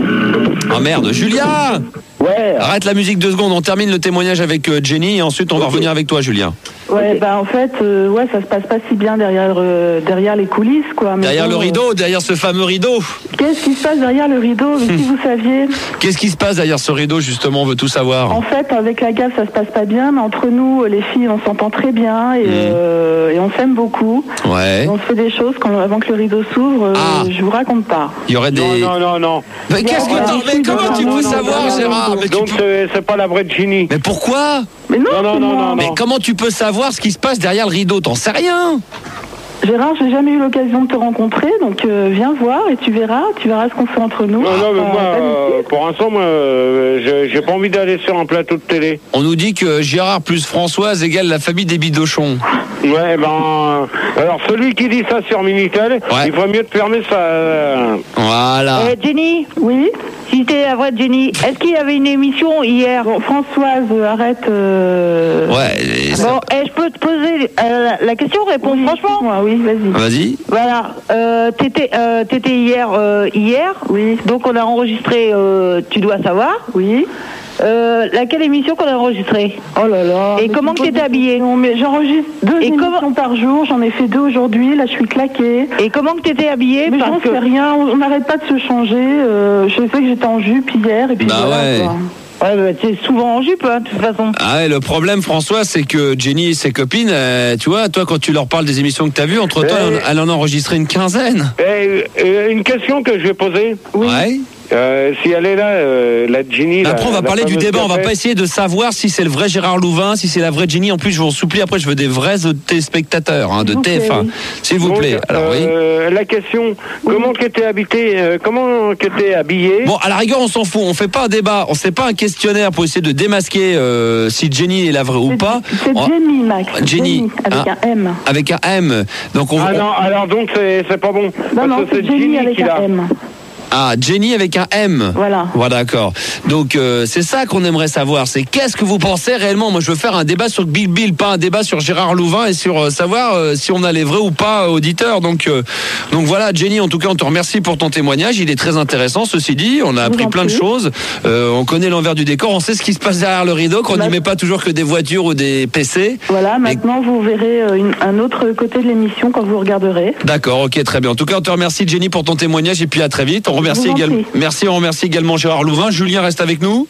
Oh merde, Julien! Ouais. Arrête la musique deux secondes, on termine le témoignage avec euh, Jenny et ensuite on va revenir avec toi, Julien. Ouais, bah en fait, euh, ouais, ça se passe pas si bien derrière, euh, derrière les coulisses, quoi. Mais Derrière bon, le euh, rideau, derrière ce fameux rideau. Qu'est-ce qui se passe derrière le rideau? Si vous saviez. Qu'est-ce qui se passe derrière ce rideau, justement, on veut tout savoir. En fait, avec la gaffe, ça se passe pas bien, mais entre nous, les filles, on s'entend très bien et, euh, et on s'aime beaucoup. Ouais. Et on se fait des choses quand, avant que le rideau s'ouvre. euh, Ah. Je vous raconte pas. Il y aurait des. Non, non, non, non. Mais qu'est-ce que Voilà. t'en- mais comment tu Non, peux non, savoir, non, non, Gérard non, Mais, tu Donc, peux- c'est c'est pas la vraie Ginny. mais pourquoi Mais non, Non, non, c'est non, moi. non, Mais comment tu peux savoir ce qui se passe derrière le rideau? T'en sais rien. Gérard, j'ai jamais eu l'occasion de te rencontrer, donc euh, viens voir et tu verras, tu verras ce qu'on fait entre nous. Non, non, mais Euh, moi, pas de euh, suite. pour l'instant, moi, euh, j'ai- j'ai pas envie d'aller sur un plateau de télé. On nous dit que Gérard plus Françoise égale la famille des bidochons. Ouais, ben. euh, alors, celui qui dit ça sur Minitel, Ouais. il ferait mieux de fermer sa. euh, Voilà. Euh, Jenny, Oui. si t'es la vraie Jenny, est-ce qu'il y avait une émission hier? Bon, Françoise, euh, arrête. euh, Ouais. et ça- Bon, eh, je peux te poser euh, la, la question, réponds oui, franchement. moi, oui, vas-y. Vas-y. Voilà, euh, t'étais, euh, t'étais hier, euh, hier. Oui. Donc on a enregistré, euh, tu dois savoir. Oui. Euh, laquelle émission qu'on a enregistrée? Oh là là. Et mais comment tu que poses t'étais des habillée? questions, mais j'enregistre deux Et émissions comment- par jour, j'en ai fait deux aujourd'hui, là je suis claquée. Et comment que t'étais habillée? Mais Parce j'en que- sais rien, on on n'arrête pas de se changer. euh, je sais que j'étais en jupe hier et puis Bah voilà, ouais. quoi. Ouais, bah, t'es souvent en jupe, hein, de toute façon. Ah ouais, le problème, François, c'est que Jenny et ses copines, euh, tu vois, toi, quand tu leur parles des émissions que t'as vues, entre-temps, Eh. elle en- elle en a enregistré une quinzaine. Et, et une question que je vais poser. Ouais. Euh, si elle est là, euh, la Ginny. Après, la- on va la parler du fameuse débat. On va cafette. pas essayer de savoir si c'est le vrai Gérard Louvain, si c'est la vraie Jenny. En plus, je vous en supplie, après, je veux des vrais téléspectateurs hein, de Ok. T F un. S'il vous Donc, plaît. Alors, oui. euh, La question, comment que t'es habité, euh, comment que t'es habillé? Bon, à la rigueur, on s'en fout. On fait pas un débat. On fait pas un questionnaire pour essayer de démasquer euh, si Jenny est la vraie ou C'est- pas. C'est On- Jenny, Max. Jenny, avec hein. un M. Avec un M. Donc, on, Ah on- non, alors donc c'est c'est pas bon. Non, Parce non, que c'est Jenny avec qui un l'a. M. Ah, Jenny avec un M. Voilà. Voilà, d'accord. Donc euh, c'est ça qu'on aimerait savoir. C'est qu'est-ce que vous pensez réellement? Moi, je veux faire un débat sur Big Bill, pas un débat sur Gérard Louvain et sur euh, savoir euh, si on a les vrais ou pas euh, auditeurs. Donc, euh, donc voilà, Jenny. En tout cas, on te remercie pour ton témoignage. Il est très intéressant. Ceci dit, on a Je vous appris en plein de prie. choses. Euh, on connaît l'envers du décor. On sait ce qui se passe derrière le rideau. Qu'on n'y Bah- met pas toujours que des voitures ou des P C. Voilà, maintenant vous verrez euh, une- un autre côté de l'émission quand vous regarderez. D'accord, ok, très bien. En tout cas, on te remercie, Jenny, pour ton témoignage et puis à très vite. On remercie vous en également. prie. Merci, on remercie également Gérard Louvain. Julien reste avec nous.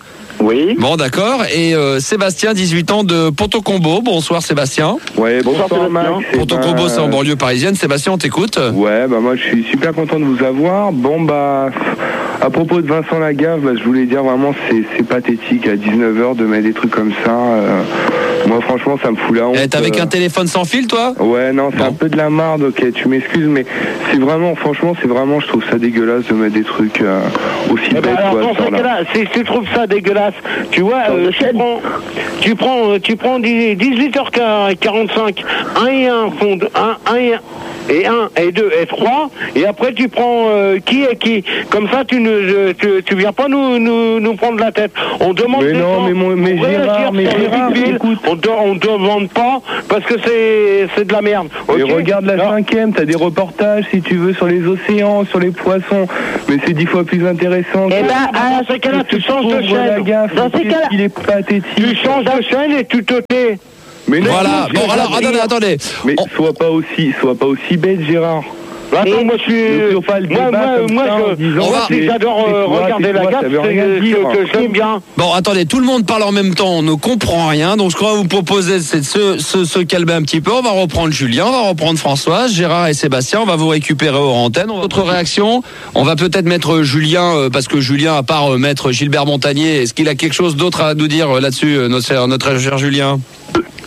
Oui. Bon, d'accord. Et euh, Sébastien, dix-huit ans de Ponto-Combo. Bonsoir Sébastien. Ouais, bonsoir, bonsoir Max. Ponto-Combo, c'est en banlieue parisienne. Sébastien, on t'écoute. Ouais, bah moi je suis super content de vous avoir. Bon bah, à propos de Vincent Lagaffe, bah, je voulais dire vraiment c'est, c'est pathétique à dix-neuf heures de mettre des trucs comme ça. Euh, moi franchement ça me fout la honte. Eh, t'es avec un téléphone sans fil toi ? Ouais, non, c'est bon. Un peu de la marde, ok, tu m'excuses, mais c'est vraiment, franchement, c'est vraiment, je trouve ça dégueulasse de mettre des trucs euh, aussi eh ben bêtes. alors, quoi, dans ce cas-là, si tu trouves ça dégueulasse, tu vois, euh, tu prends, tu prends, tu prends dix-huit heures quarante-cinq, un et un font un, un et un. Et un, et deux, et trois, et après tu prends euh, qui est qui. Comme ça, tu ne, tu, tu viens pas nous, nous, nous prendre la tête. On demande mais des non, gens, mais, mon, mais on Gérard, mais Gérard, Bill, on, de, on demande pas parce que c'est, c'est de la merde. Okay. Et regarde la cinquième, t'as des reportages si tu veux sur les océans, sur les poissons, mais c'est dix fois plus intéressant. Eh ben, à ce cas-là, tu changes de chaîne. Dans ces cas-là, il est pathétique. Tu changes de chaîne et tu te tais. Mais non, voilà, bon alors attendez, attendez. Mais on... sois pas aussi, sois pas aussi bête, Gérard. Attends, et moi je suis. Moi, moi, moi, je, moi si j'adore euh, regarder la gaffe, c'est que j'aime bien. Bon, attendez, tout le monde parle en même temps, on ne comprend rien, donc je crois vous proposer c'est de se, se, se calmer un petit peu. On va reprendre Julien, on va reprendre Françoise, Gérard et Sébastien, on va vous récupérer hors antenne. Votre réaction, on va peut-être mettre Julien, euh, parce que Julien, à part euh, mettre Gilbert Montagnier, est-ce qu'il a quelque chose d'autre à nous dire euh, là-dessus, euh, notre, notre cher Julien ? Pardon ?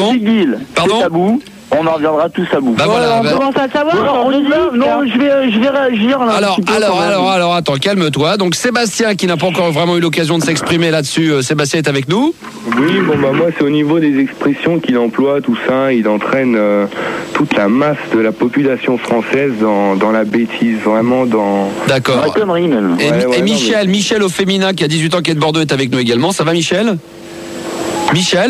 Le Big Bill, Pardon ? c'est tabou. On en reviendra tous à bout. Bah voilà, on bah... commence à savoir. Non, non, je vais, je vais réagir là. Alors, alors, alors, alors, attends, calme-toi. Donc Sébastien, qui n'a pas encore vraiment eu l'occasion de s'exprimer là-dessus, euh, Sébastien est avec nous. Oui, bon bah moi c'est au niveau des expressions qu'il emploie, tout ça, il entraîne euh, toute la masse de la population française dans, dans la bêtise, vraiment dans. D'accord. Dans la connerie même. Et, ouais, ouais, et non, Michel, mais... Michel au féminin qui a dix-huit ans, qui est de Bordeaux, est avec nous également. Ça va, Michel ? Michel ?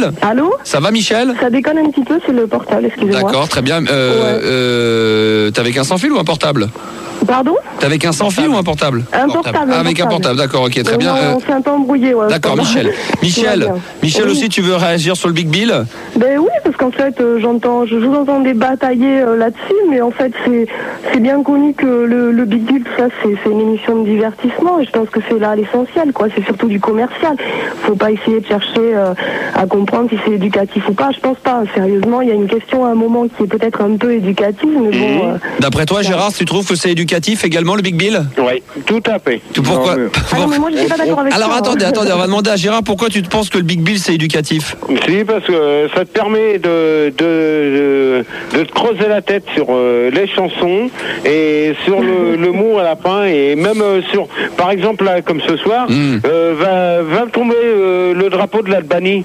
Allô ? Ça va, Michel ? Ça déconne un petit peu, c'est le portable, excusez-moi. D'accord, très bien. Euh, ouais. euh, t'es avec un sans fil ou un portable ? Pardon ? T'es avec un sans fil ou un portable ? Un portable. Ah, avec un portable, d'accord, ok, très euh, bien. Non, euh... on s'est un peu embrouillé, ouais. D'accord, Michel. Michel, Michel oui. aussi, tu veux réagir sur le Big Bill ? Ben oui, parce qu'en fait, euh, j'entends, je vous entendais batailler euh, là-dessus, mais en fait, c'est, c'est bien connu que le, le Big Bill, ça, c'est, c'est une émission de divertissement, et je pense que c'est là l'essentiel, quoi. C'est surtout du commercial. Faut pas essayer de chercher euh, à comprendre si c'est éducatif ou pas. Je pense pas. Sérieusement, il y a une question à un moment qui est peut-être un peu éducative, mais bon. Euh, D'après toi, Gérard, tu trouves que c'est éducatif également le Big Bill ? Oui, tout à fait. Pourquoi ? non, mais... Ah non, mais moi, je suis pas d'accord avec Alors ça, attendez, hein. attendez, on va demander à Gérard pourquoi tu te penses que le Big Bill c'est éducatif ? Si, parce que ça te permet de, de, de, de te creuser la tête sur euh, les chansons et sur le, le mot à la fin, et même euh, sur, par exemple, là, comme ce soir, mm. euh, va, va tomber euh, le drapeau de l'Albanie.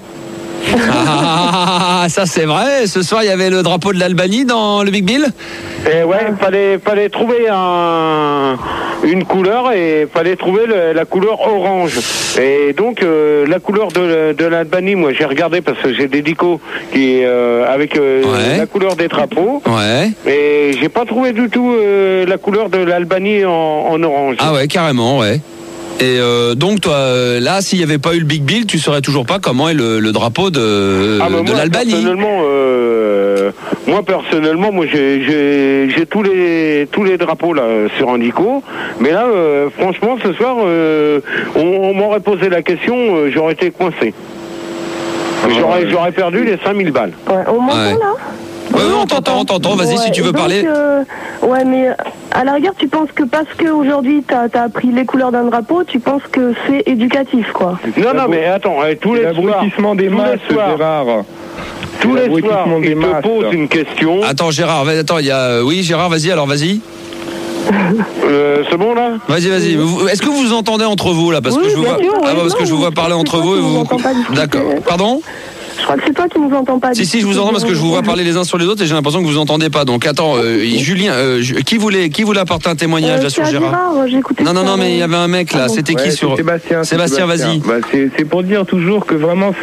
Ah, ça c'est vrai. Ce soir, il y avait le drapeau de l'Albanie dans le Big Bill. Et ouais, il fallait, fallait trouver un, une couleur, et fallait trouver le, la couleur orange. Et donc, euh, la couleur de, de l'Albanie, moi j'ai regardé parce que j'ai des dicos qui euh, avec euh, ouais. la couleur des drapeaux. Ouais. Et j'ai pas trouvé du tout euh, la couleur de l'Albanie en, en orange. Ah ouais, carrément, ouais. Et euh, donc toi, euh, là, s'il n'y avait pas eu le Big Bill, tu saurais toujours pas comment est le, le drapeau de, ah, de moi, l'Albanie. Personnellement, euh, moi personnellement, moi j'ai, j'ai, j'ai tous les tous les drapeaux là sur un dico. Mais là, euh, franchement, ce soir, euh, on, on m'aurait posé la question, euh, j'aurais été coincé. J'aurais, j'aurais perdu les cinq mille balles. Ouais, on m'entend ouais. là ? Ouais, oui, on t'entend, on t'entend. Vas-y, ouais, si tu veux donc, parler. Euh, ouais, mais à la rigueur, tu penses que parce qu'aujourd'hui, tu as appris les couleurs d'un drapeau, tu penses que c'est éducatif, quoi. Non, non, mais attends, tous les soirs... L'abrutissement des masses, Gérard. Tous les soirs, il te pose une question... Attends, Gérard, attends, il y a... Oui, Gérard, vas-y, alors, vas-y. Euh, c'est bon, là ? Vas-y, vas-y. Est-ce que vous vous entendez entre vous, là ? Parce oui, que je vous vois, sûr, ah, oui, parce non, que je vous vois parler entre vous et vous... D'accord. Pardon ? Je crois que c'est toi qui nous entends pas. Si, si, je vous entends parce que je vous vois parler les uns sur les autres et j'ai l'impression que vous entendez pas. Donc, attends, euh, Julien, euh, qui voulait, qui voulait apporter un témoignage euh, là sur Gérard, Gérard j'ai écouté Non, non, non, mais il y avait un mec là. Ah bon. C'était ouais, qui sur Sébastien. Sébastien, vas-y. Bah, c'est, c'est pour dire toujours que vraiment,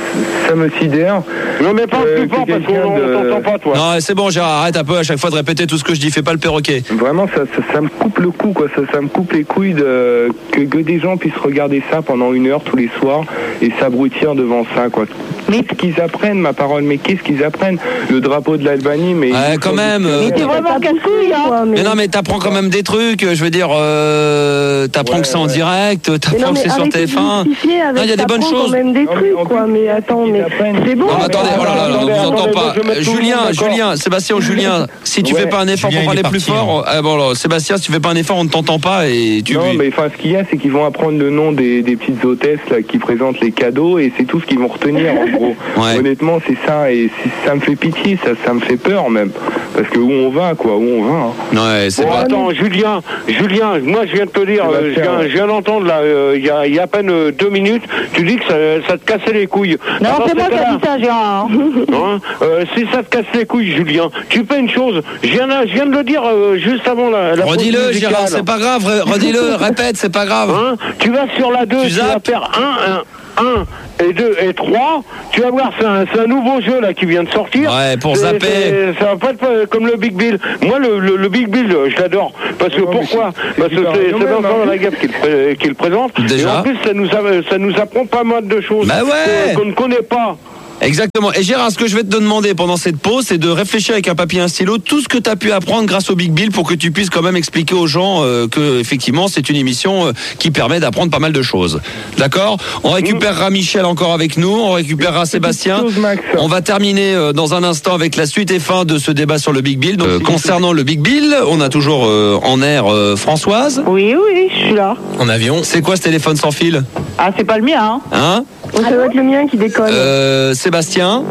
ça me sidère. Non, mais pas Euh, plus fort que parce qu'on quelqu'un de- on t'entend pas, toi. Non, c'est bon, Gérard, arrête un peu à chaque fois de répéter tout ce que je dis. Fais pas le perroquet. Vraiment, ça, ça, ça me coupe le cou, quoi. Ça, ça me coupe les couilles de, que, que des gens puissent regarder ça pendant une heure tous les soirs et s'abrutir devant ça, quoi. Qu'est-ce qu'ils apprennent, ma parole, mais qu'est-ce qu'ils apprennent? Le drapeau de l'Albanie, mais... Ouais, quand même. euh, Mais t'es vraiment casse-couille, hein. Mais non, mais t'apprends quand même des trucs. Je veux dire, euh, t'apprends Ouais, que c'est en ouais. direct, Mais t'apprends non, que mais c'est sur arrêtez T de F un. justifier avec Non, il y a des bonnes t'apprends choses. quand même des Non, mais trucs, en quoi. plus, Mais attends, mais c'est bon. Non, mais attendez, oh là là, là, on attendez, vous entend attendez, pas. moi, je vais mettre tout le Julien, monde d'accord. Julien, Sébastien ou Julien, si tu Ouais. fais pas un effort Julien, pour il est parler plus parti, fort, ah, bon, alors, Sébastien, si tu fais pas un effort, on ne t'entend pas et tu. Non, mais enfin, ce qu'il y a, c'est qu'ils vont apprendre le nom des, des petites hôtesses là, qui présentent les cadeaux et c'est tout ce qu'ils vont retenir, en gros. Ouais. Honnêtement, c'est ça et c'est- ça me fait pitié, ça, ça me fait peur même. Parce que où on va, quoi, où on va. hein. Ouais, c'est Bon, pas. attends, Julien, Julien, moi je viens de te dire, Tu vas euh, je faire, viens, ouais. je viens d'entendre là, euh, il y, a, il y a à peine euh, deux minutes, tu dis que ça, ça te cassait les couilles. Non, Alors, c'est moi qui c'était ai là. dit ça, Gérard. hein. Hein, euh, si ça te casse les couilles, Julien, tu fais une chose. Je viens, de- je viens de le dire euh, juste avant la. la pause Redis-le, musicale. Gérard, c'est pas grave. re- Redis-le, répète, c'est pas grave. Hein, tu vas sur la deux, Tu tu, vas zappes. faire un, un, un et deux et trois. Tu vas voir, c'est un, c'est un nouveau jeu là qui vient de sortir. Ouais, pour C'est- zapper. c'est- Ça va pas être euh, comme le Big Bill. Moi, le, le, le Big Bill, euh, je l'adore. Parce que Non, mais pourquoi c'est- Parce que c'est super c'est rigolo, c'est Vincent hein. Lagaffe qui le, pré- qui le présente. Déjà. Et en plus, ça nous, a- ça nous apprend pas mal de choses Bah ouais. qu'on qu'on ne connaît pas. Exactement. Et Gérard, ce que je vais te demander pendant cette pause, c'est de réfléchir avec un papier et un stylo tout ce que tu as pu apprendre grâce au Big Bill pour que tu puisses quand même expliquer aux gens euh, que effectivement c'est une émission euh, qui permet d'apprendre pas mal de choses. D'accord ? On récupérera Michel encore avec nous, on récupérera Sébastien. Chose, Max. On va terminer euh, dans un instant avec la suite et fin de ce débat sur le Big Bill. Donc, euh, concernant le Big Bill, on a toujours euh, en air euh, Françoise. Oui, oui, je suis là. En avion. C'est quoi ce téléphone sans fil ? Ah, c'est pas le mien, hein. Hein ? Ça doit être le mien qui déconne. euh, Sébastien.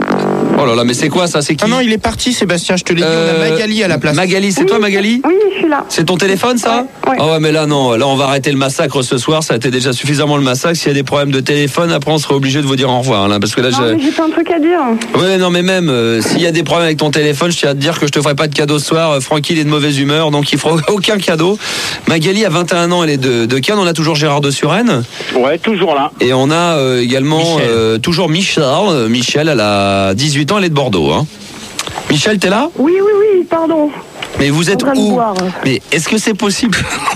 Oh là là, mais c'est quoi ça ? C'est qui ? Ah non, il est parti, Sébastien, je te l'ai dit, on a Euh, Magali à la place. Magali, c'est toi Magali ? Oui, je suis là. C'est ton téléphone ça ? Ouais. Ah ouais, mais là non, là on va arrêter le massacre ce soir, ça a été déjà suffisamment le massacre. S'il y a des problèmes de téléphone, après on sera obligé de vous dire au revoir là, parce que là Non, je... mais j'ai pas un truc à dire. Ouais non mais même euh, s'il y a des problèmes avec ton téléphone, je tiens à te dire que je te ferai pas de cadeau ce soir. Euh, Francky il est de mauvaise humeur, donc il fera aucun cadeau. Magali a vingt et un ans, elle est de, de Cannes. On a toujours Gérard de Suresnes. Ouais, toujours là. Et on a euh, également Michel. euh, toujours Michel. Euh, Michel, elle a dix-huit ans, elle est de Bordeaux. Hein. Michel, t'es là ? Oui, oui, oui, pardon. Mais vous êtes En train de où ? boire. Mais est-ce que c'est possible ?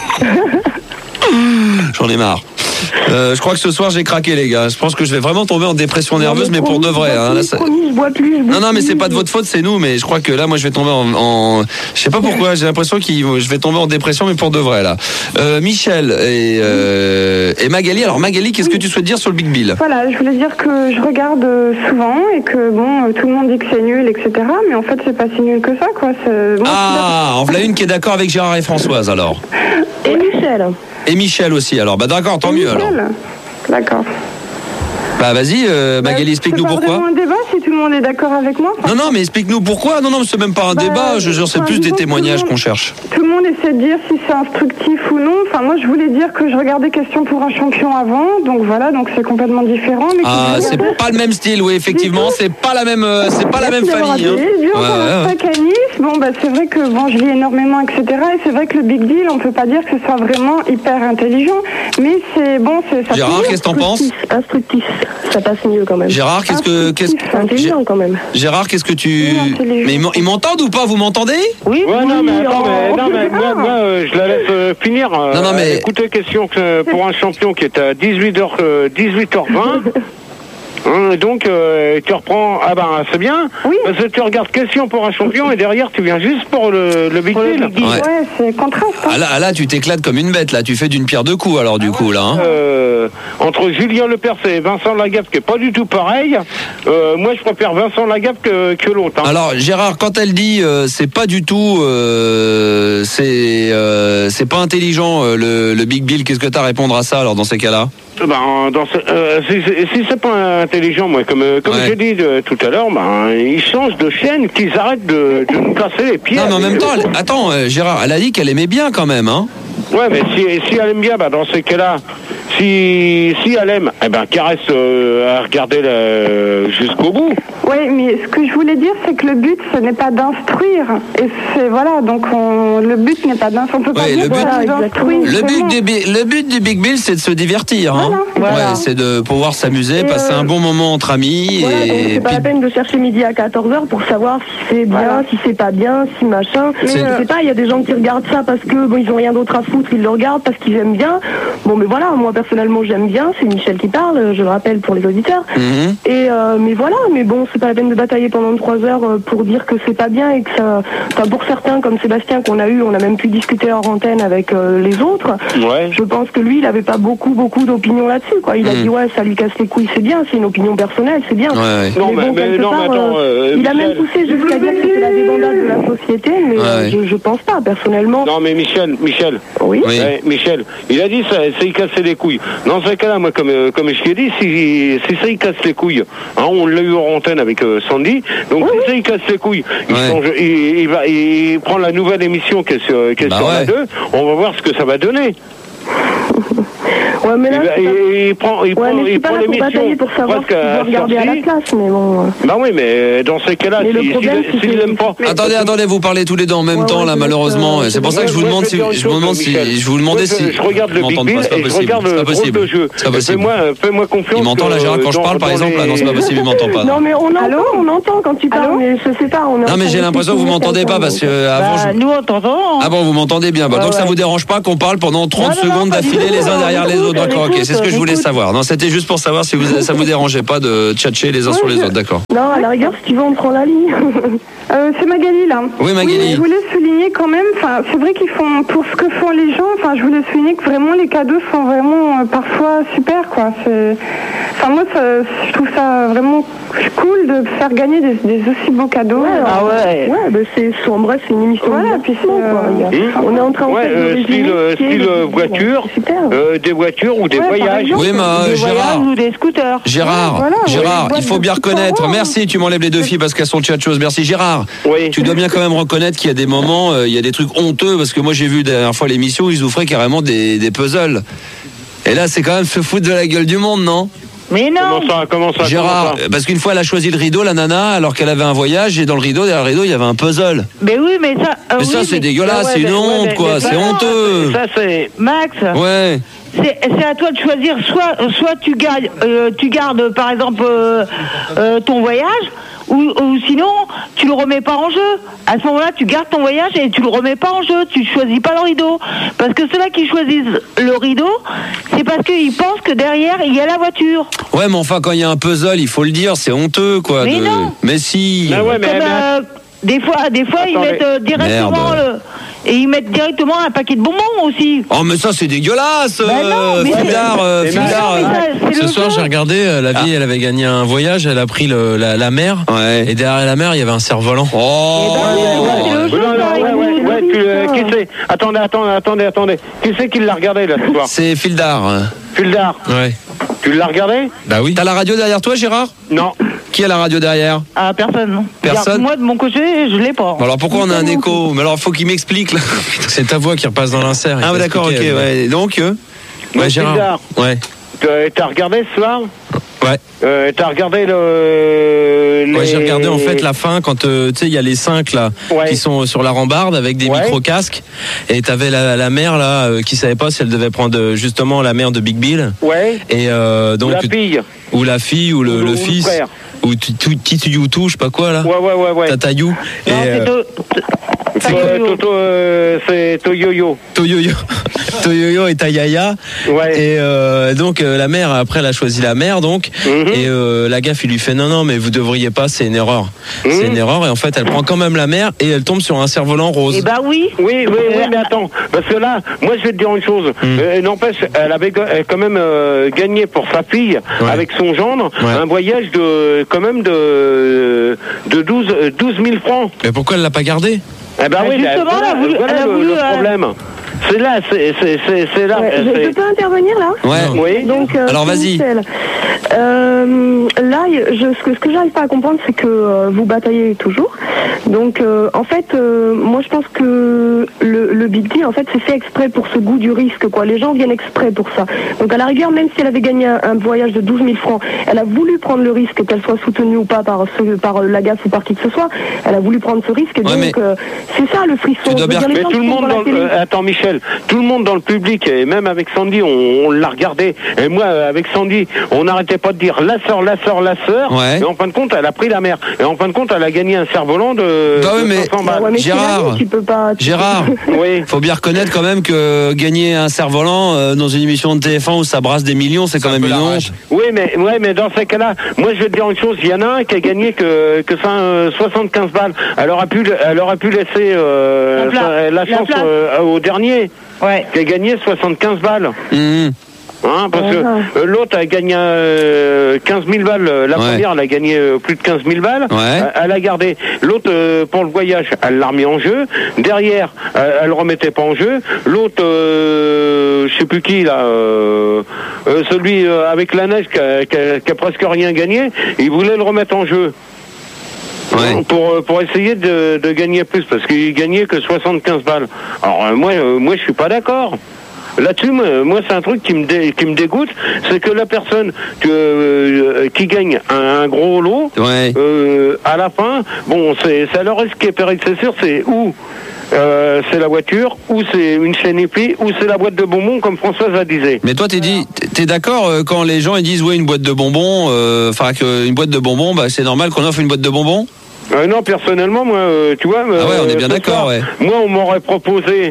J'en ai marre. Euh, je crois que ce soir j'ai craqué les gars. Je pense que je vais vraiment tomber en dépression nerveuse, mais pour de vrai. Hein. Là, ça- Promis, je bois plus. je bois Non non mais plus. c'est pas de votre faute, c'est nous. Mais je crois que là moi je vais tomber en, en... je sais pas pourquoi. J'ai l'impression que je vais tomber en dépression, mais pour de vrai là. Euh, Michel et, euh, et Magali. Alors Magali, qu'est-ce que tu souhaites dire sur le Big Bill ? Voilà, je voulais dire que je regarde euh, souvent et que bon, euh, tout le monde dit que c'est nul, et cetera. Mais en fait, c'est pas si nul que ça, quoi. C'est- moi, Ah, en voilà une qui est d'accord avec Gérard et Françoise alors. je suis d'accord. Et Michel. Et Michel aussi alors. Bah d'accord, tant Et mieux alors. Michel. D'accord. Bah vas-y, euh, Magali, explique-nous C'est pas pourquoi. vraiment un débat si tout le monde est d'accord avec moi. Enfin, Non, non, mais explique-nous pourquoi. Non, non, mais c'est même pas un Bah, débat. Je jure, c'est enfin, plus des disons que témoignages tout le qu'on monde- cherche. Tout le monde essaie de dire si c'est instructif ou non. Enfin, moi, je voulais dire que je regardais Question pour un champion avant. Donc voilà, donc c'est complètement différent. Mais que Ah, je c'est regardais- pas le même style, oui, effectivement. C'est pas la même, euh, c'est pas la même Merci d'avoir famille. appelé. Hein. Du Ouais, coup, ouais, ouais. Spark à Nice, bon, bah, c'est vrai que bon, je lis énormément, et cetera. Et c'est vrai que le Big Deal, on peut pas dire que ce soit vraiment hyper intelligent. Mais c'est bon, c'est ça. Gérard, fait qu'est-ce que t'en penses ? Instructif, ça passe mieux quand même. Gérard, qu'est-ce que, qu'est-ce C'est intelligent quand même. Gérard, qu'est-ce que tu. Oui, intelligent. Mais ils m'en- ils m'entendent ou pas ? Vous m'entendez ? Oui, Ouais, non, mais attends, oh, mais, non, mais moi, moi, euh, je la laisse euh, finir. euh, Non, non, mais- Écoutez, question que, pour un champion qui est à dix-huit heures, euh, dix-huit heures vingt. Hein, donc, euh, tu reprends. Ah ben, c'est bien. Oui. Parce que tu regardes question pour un champion et derrière, tu viens juste pour le, le Big Pour le Deal. Big Deal, Ouais. ouais, c'est contraste. hein. Ah là, ah là, tu t'éclates comme une bête, là. Tu fais d'une pierre deux coups, alors, du coup, là. Hein. Euh, entre Julien Lepers et Vincent Lagaffe, qui est pas du tout pareil, euh, moi je préfère Vincent Lagaffe que, que l'autre. Hein. Alors, Gérard, quand elle dit euh, c'est pas du tout. Euh, c'est euh, c'est pas intelligent, euh, le, le Big Bill, qu'est-ce que t'as à répondre à ça, alors, dans ces cas-là ? Ben, dans ce, euh, si, si- si c'est pas intelligent, moi, comme, euh, comme Ouais. j'ai dit de- tout à l'heure, ben, ils changent de chaîne, qu'ils arrêtent de, de nous casser les pieds. Non, mais en avec même eux. temps, elle- attends, euh, Gérard, elle a dit qu'elle aimait bien quand même, hein. Ouais, mais si, si elle aime bien, ben, dans ces cas-là, si, si elle aime, eh ben, qu'elle reste euh, à regarder le, jusqu'au bout. Oui, mais ce que je voulais dire, c'est que le but, ce n'est pas d'instruire. Et c'est, voilà, donc on, le but n'est pas d'instruire. On peut pas Ouais, dire le but- voilà, ils instruisent, Le but, vraiment. du, Bi- le but du Big Bill, c'est de se divertir. Hein. Voilà. Ouais, c'est de pouvoir s'amuser, Et passer euh, un bon moment entre amis. Voilà, donc et c'est pas puis- la peine de chercher midi à quatorze heures pour savoir si c'est bien, Voilà. si c'est pas bien, si machin. Mais C'est- je sais pas, il y a des gens qui regardent ça parce que bon, ils ont rien d'autre à foutre, ils le regardent parce qu'ils aiment bien. Bon, mais voilà, moi personnellement j'aime bien, c'est Michel qui parle, je le rappelle pour les auditeurs. Mhm. Et euh, mais voilà, mais bon, c'est pas la peine de batailler pendant trois heures euh, pour dire que c'est pas bien et que ça. Enfin, pour certains, comme Sébastien qu'on a eu, on a même pu discuter hors antenne avec euh, les autres. Ouais. Je pense que lui, il avait pas beaucoup, beaucoup d'opinions là-dessus, quoi. Il a Mm. dit ouais, ça lui casse les couilles, c'est bien, c'est une opinion personnelle, c'est bien. Ouais, ouais. Non, mais- bon, mais quelque non, mais part, attends, euh, il a Michel. même poussé jusqu'à dire que c'était la débandade de la société, mais euh, Ouais. je, je pense pas, personnellement. Non, mais Michel, Michel. Oui. Oui. Ouais, Michel, il a dit ça, ça y cassait les couilles. Dans ce cas-là, moi, comme, euh, comme je t'ai dit, si, si ça y casse les couilles, hein, on l'a eu en antenne avec euh, Sandy, donc Oui, si oui. ça y casse les couilles, il, Ouais. change, il, il va, il prend la nouvelle émission qui est sur, qui est Bah sur la ouais. deux, on va voir ce que ça va donner. Ouais, mais là, Il, va- c'est pas- il- il prend, il ouais, prend, mais je il suis pas prend là pour l'émission batailler pour savoir ce presque qu'il doit à regarder à la sortie. place, mais bon. euh. Bah oui, mais dans ces cas-là, Mais le s'il problème, si, c'est s'il que- l'aime pas. Mais- Attendez, attendez, vous parlez tous les deux en même Ouais, temps ouais, là, je malheureusement. laisse, euh, C'est pour ça que je vous Moi, demande je si, vais te dire je une vous demande chose, si, Michel. je vous demandais Moi, je- si. je regarde le Ils Big m'entendent Bill pas, c'est pas et je possible. regarde C'est le pas drôle possible. de jeu. C'est pas possible. Fais-moi, fais-moi confiance. Il m'entend là, que Gérard, quand je dans- parle par dans exemple là, les- non, c'est pas possible, il m'entend pas. Non, mais on entend, Allô on entend quand tu parles, mais je sais pas. On Non, mais j'ai l'impression que vous m'entendez pas parce que euh, avant. Bah, je- nous, on t'entend. Ah bon, vous m'entendez bien. Bah, Ouais, donc ça ouais. vous dérange pas qu'on parle pendant trente Non, non, non, secondes pas du d'affilée tout, les uns on derrière les écoute, autres. D'accord, on ok. écoute, C'est ce que je on voulais écoute. savoir. Non, c'était juste pour savoir si vous, ça vous dérangeait pas de tchatcher les uns sur les autres. D'accord. Non, à la rigueur, si tu veux, on prend la ligne. Euh, c'est Magali là. Oui, Magali. mais je voulais souligner quand même, enfin, c'est vrai qu'ils font pour ce que font les gens. Enfin, je voulais souligner que vraiment les cadeaux sont vraiment euh, parfois super, quoi. C'est, enfin, moi, ça, je trouve ça vraiment cool de faire gagner des, des aussi beaux cadeaux. Ah ouais. Ouais, bah c'est, en bref, c'est une émission. Voilà, de puis divertissement, c'est, quoi. euh, Il y a- Hum. On est en train en Ouais, fait, de euh, résumer style, euh, ce qui est style le- euh, voiture, C'est super. euh, des voitures ou des Ouais, par voyages. exemple, Oui, mais euh, des Gérard. voyages ou des scooters. Gérard, Ouais, voilà, Gérard, ouais, il faut des bien petits reconnaître. parents. Merci, tu m'enlèves les deux filles parce qu'elles sont tchatcheuses. Merci, Gérard. Oui. Tu dois bien quand même reconnaître qu'il y a des moments, euh, il y a des trucs honteux parce que moi j'ai vu la dernière fois l'émission, ils offraient carrément des, des puzzles. Et là, c'est quand même se foutre de la gueule du monde, non? Mais non. Comment ça, comment ça, Gérard, comment ça parce qu'une fois elle a choisi le rideau, la nana, alors qu'elle avait un voyage, et dans le rideau, derrière le rideau, il y avait un puzzle. Mais oui, mais ça. euh, Mais oui, ça, c'est mais- dégueulasse, Ouais, c'est une mais- ouais, honte, mais- quoi, mais c'est ça, honteux. Ça, c'est. Max. Ouais. C'est c'est à toi de choisir. Soit, soit tu gardes, euh, tu gardes par exemple euh, euh, ton voyage, ou, ou sinon tu le remets pas en jeu. À ce moment-là, tu gardes ton voyage et tu le remets pas en jeu. Tu choisis pas le rideau, parce que ceux-là qui choisissent le rideau, c'est parce qu'ils pensent que derrière il y a la voiture. Ouais, mais enfin, quand il y a un puzzle, il faut le dire, c'est honteux, quoi. Mais de- non. Mais si. Ah ouais, mais, Comme, mais- euh, des fois, des fois ils Attendez. mettent euh, directement Merde. le, et ils mettent directement un paquet de bonbons aussi. Oh, mais ça, c'est dégueulasse, Bah non, euh, mais c'est- Fildar, euh, Mais Fildar, non, mais euh, ça, c'est Ce le soir, jeu. j'ai regardé, euh, la vieille, elle avait gagné un voyage, elle a pris le, la, la mer, Ouais. et derrière la mer, il y avait un cerf-volant. Oh. Eh ben oui, Ouais, c'est le ouais, jeu, non, non, ça, ouais, ils ouais, nous ouais, disent tu, euh, ça. qui c'est Attendez, attendez, attendez, attendez. Qui c'est qui l'a regardé là ce soir C'est Fildar. Fildar, Ouais. tu l'as regardé Bah oui. T'as la radio derrière toi, Gérard? Non. Qui a la radio derrière? Ah, personne. non. Personne Regarde, moi, de mon côté, je l'ai pas. Bon, alors pourquoi on a un écho? Mais alors, faut qu'il m'explique, là. C'est ta voix qui repasse dans l'insert. il Ah, t'a ouais, d'accord, ok, expliqué, elle. ouais. Donc, euh, Ouais, Donc, Gérard. Fildar, Ouais. t'as- t'as regardé ce soir Ouais. euh, T'as regardé le. Les... Ouais, j'ai regardé en fait la fin quand euh, tu sais il y a les cinq là Ouais. qui sont sur la rambarde avec des Ouais. micro casques et t'avais la, la mère là euh, qui savait pas si elle devait prendre euh, justement la mère de Big Bill Ouais. et euh, donc La fille. ou la fille ou le, Ou- le ou le fils frère. ou Titi Youtou je sais pas quoi là. Ouais, ouais, ouais, ouais. Tata You et Non, c'est euh, to- to- C'est Toyo. Toto, euh, c'est Toyoyo. Toyoyo Toyoyo et Tayaya Ouais. et euh, donc euh, la mère après elle a choisi la mère donc Mhm. et euh, la gaffe il lui fait non non mais vous devriez pas c'est une erreur c'est Mhm. une erreur et en fait elle prend quand même la mère et elle tombe sur un cerf-volant rose. Eh ben oui. Oui, oui, oui, mais attends, parce que là, moi je vais te dire une chose. Mm. Euh, N'empêche, elle avait ga- euh, quand même euh, gagné pour sa fille, Ouais. avec son gendre, Ouais. un voyage de quand même de de douze douze mille francs. Mais pourquoi elle l'a pas gardé? Eh ben Bah, oui, ben, justement, voilà, elle a voulu- voilà elle a le, voulu, le euh, problème. c'est là, c'est, c'est, c'est, c'est là. Ouais, c'est... je, je peux intervenir là? Ouais. Oui. Donc, euh, Alors vas-y. Michel. Euh, là, je, ce que, ce que j'arrive pas à comprendre, c'est que euh, vous bataillez toujours. Donc, euh, en fait, euh, moi, je pense que le, le Big Deal, en fait, c'est fait exprès pour ce goût du risque, quoi. Les gens viennent exprès pour ça. Donc, à la rigueur, même si elle avait gagné un, un voyage de douze mille francs, elle a voulu prendre le risque, qu'elle soit soutenue ou pas par, ce, par la G A F ou par qui que ce soit, elle a voulu prendre ce risque. Et Ouais, donc, mais... euh, c'est ça le frisson. Tu dois bien... Mais tout le monde dans le... euh, attends, Michel, tout le monde dans le public, et même avec Sandy, on, on l'a regardé. Et moi, avec Sandy, on n'arrêtait pas de dire la sœur, la sœur, la sœur. Ouais. Et en fin de compte, elle a pris la mer. Et en fin de compte, elle a gagné un cerf-volant de, bah ouais, de mais... cinq cents balles. Ouais, mais Gérard, tu peux pas, tu Gérard, oui. Faut bien reconnaître quand même que gagner un cerf-volant euh, dans une émission de T F un où ça brasse des millions, c'est quand même une honte. Oui, mais, ouais, mais dans ces cas-là, moi je vais te dire une chose, il y en a un qui a gagné que, que ça, euh, soixante-quinze balles. Elle aurait pu, elle aurait pu laisser euh, La sa- la, la chance place. euh, au dernier, Ouais. qui a gagné soixante-quinze balles. Mmh. Hein, parce que Ah. euh, l'autre a gagné euh, quinze mille balles. La Ouais. première, elle a gagné euh, plus de quinze mille balles. Ouais. Euh, Elle a gardé. L'autre, euh, pour le voyage, elle l'a remis en jeu. Derrière, euh, elle le remettait pas en jeu. L'autre, euh, je sais plus qui, là, euh, euh, celui euh, avec la neige qui a, qui a- qui a presque rien gagné, il voulait le remettre en jeu. Ouais. Pour, pour essayer de, de gagner plus, parce qu'il gagnait que soixante-quinze balles. Alors euh, moi, euh, moi je suis pas d'accord. Là-dessus, moi, moi, c'est un truc qui me, dé, qui me dégoûte, c'est que la personne que, euh, qui gagne un, un gros lot, ouais. euh, à la fin, bon, c'est, c'est alors ce qui est péril, c'est sûr, c'est où euh, c'est la voiture, ou c'est une chaîne épi, ou c'est la boîte de bonbons, comme Françoise la disait. Mais toi, t'es dit, t'es d'accord euh, quand les gens ils disent ouais une boîte de bonbons, enfin euh, une boîte de bonbons, bah c'est normal qu'on offre une boîte de bonbons. Euh, non, personnellement, moi, euh, tu vois. Ah ouais, on est bien ce d'accord, soir, ouais. Moi, on m'aurait proposé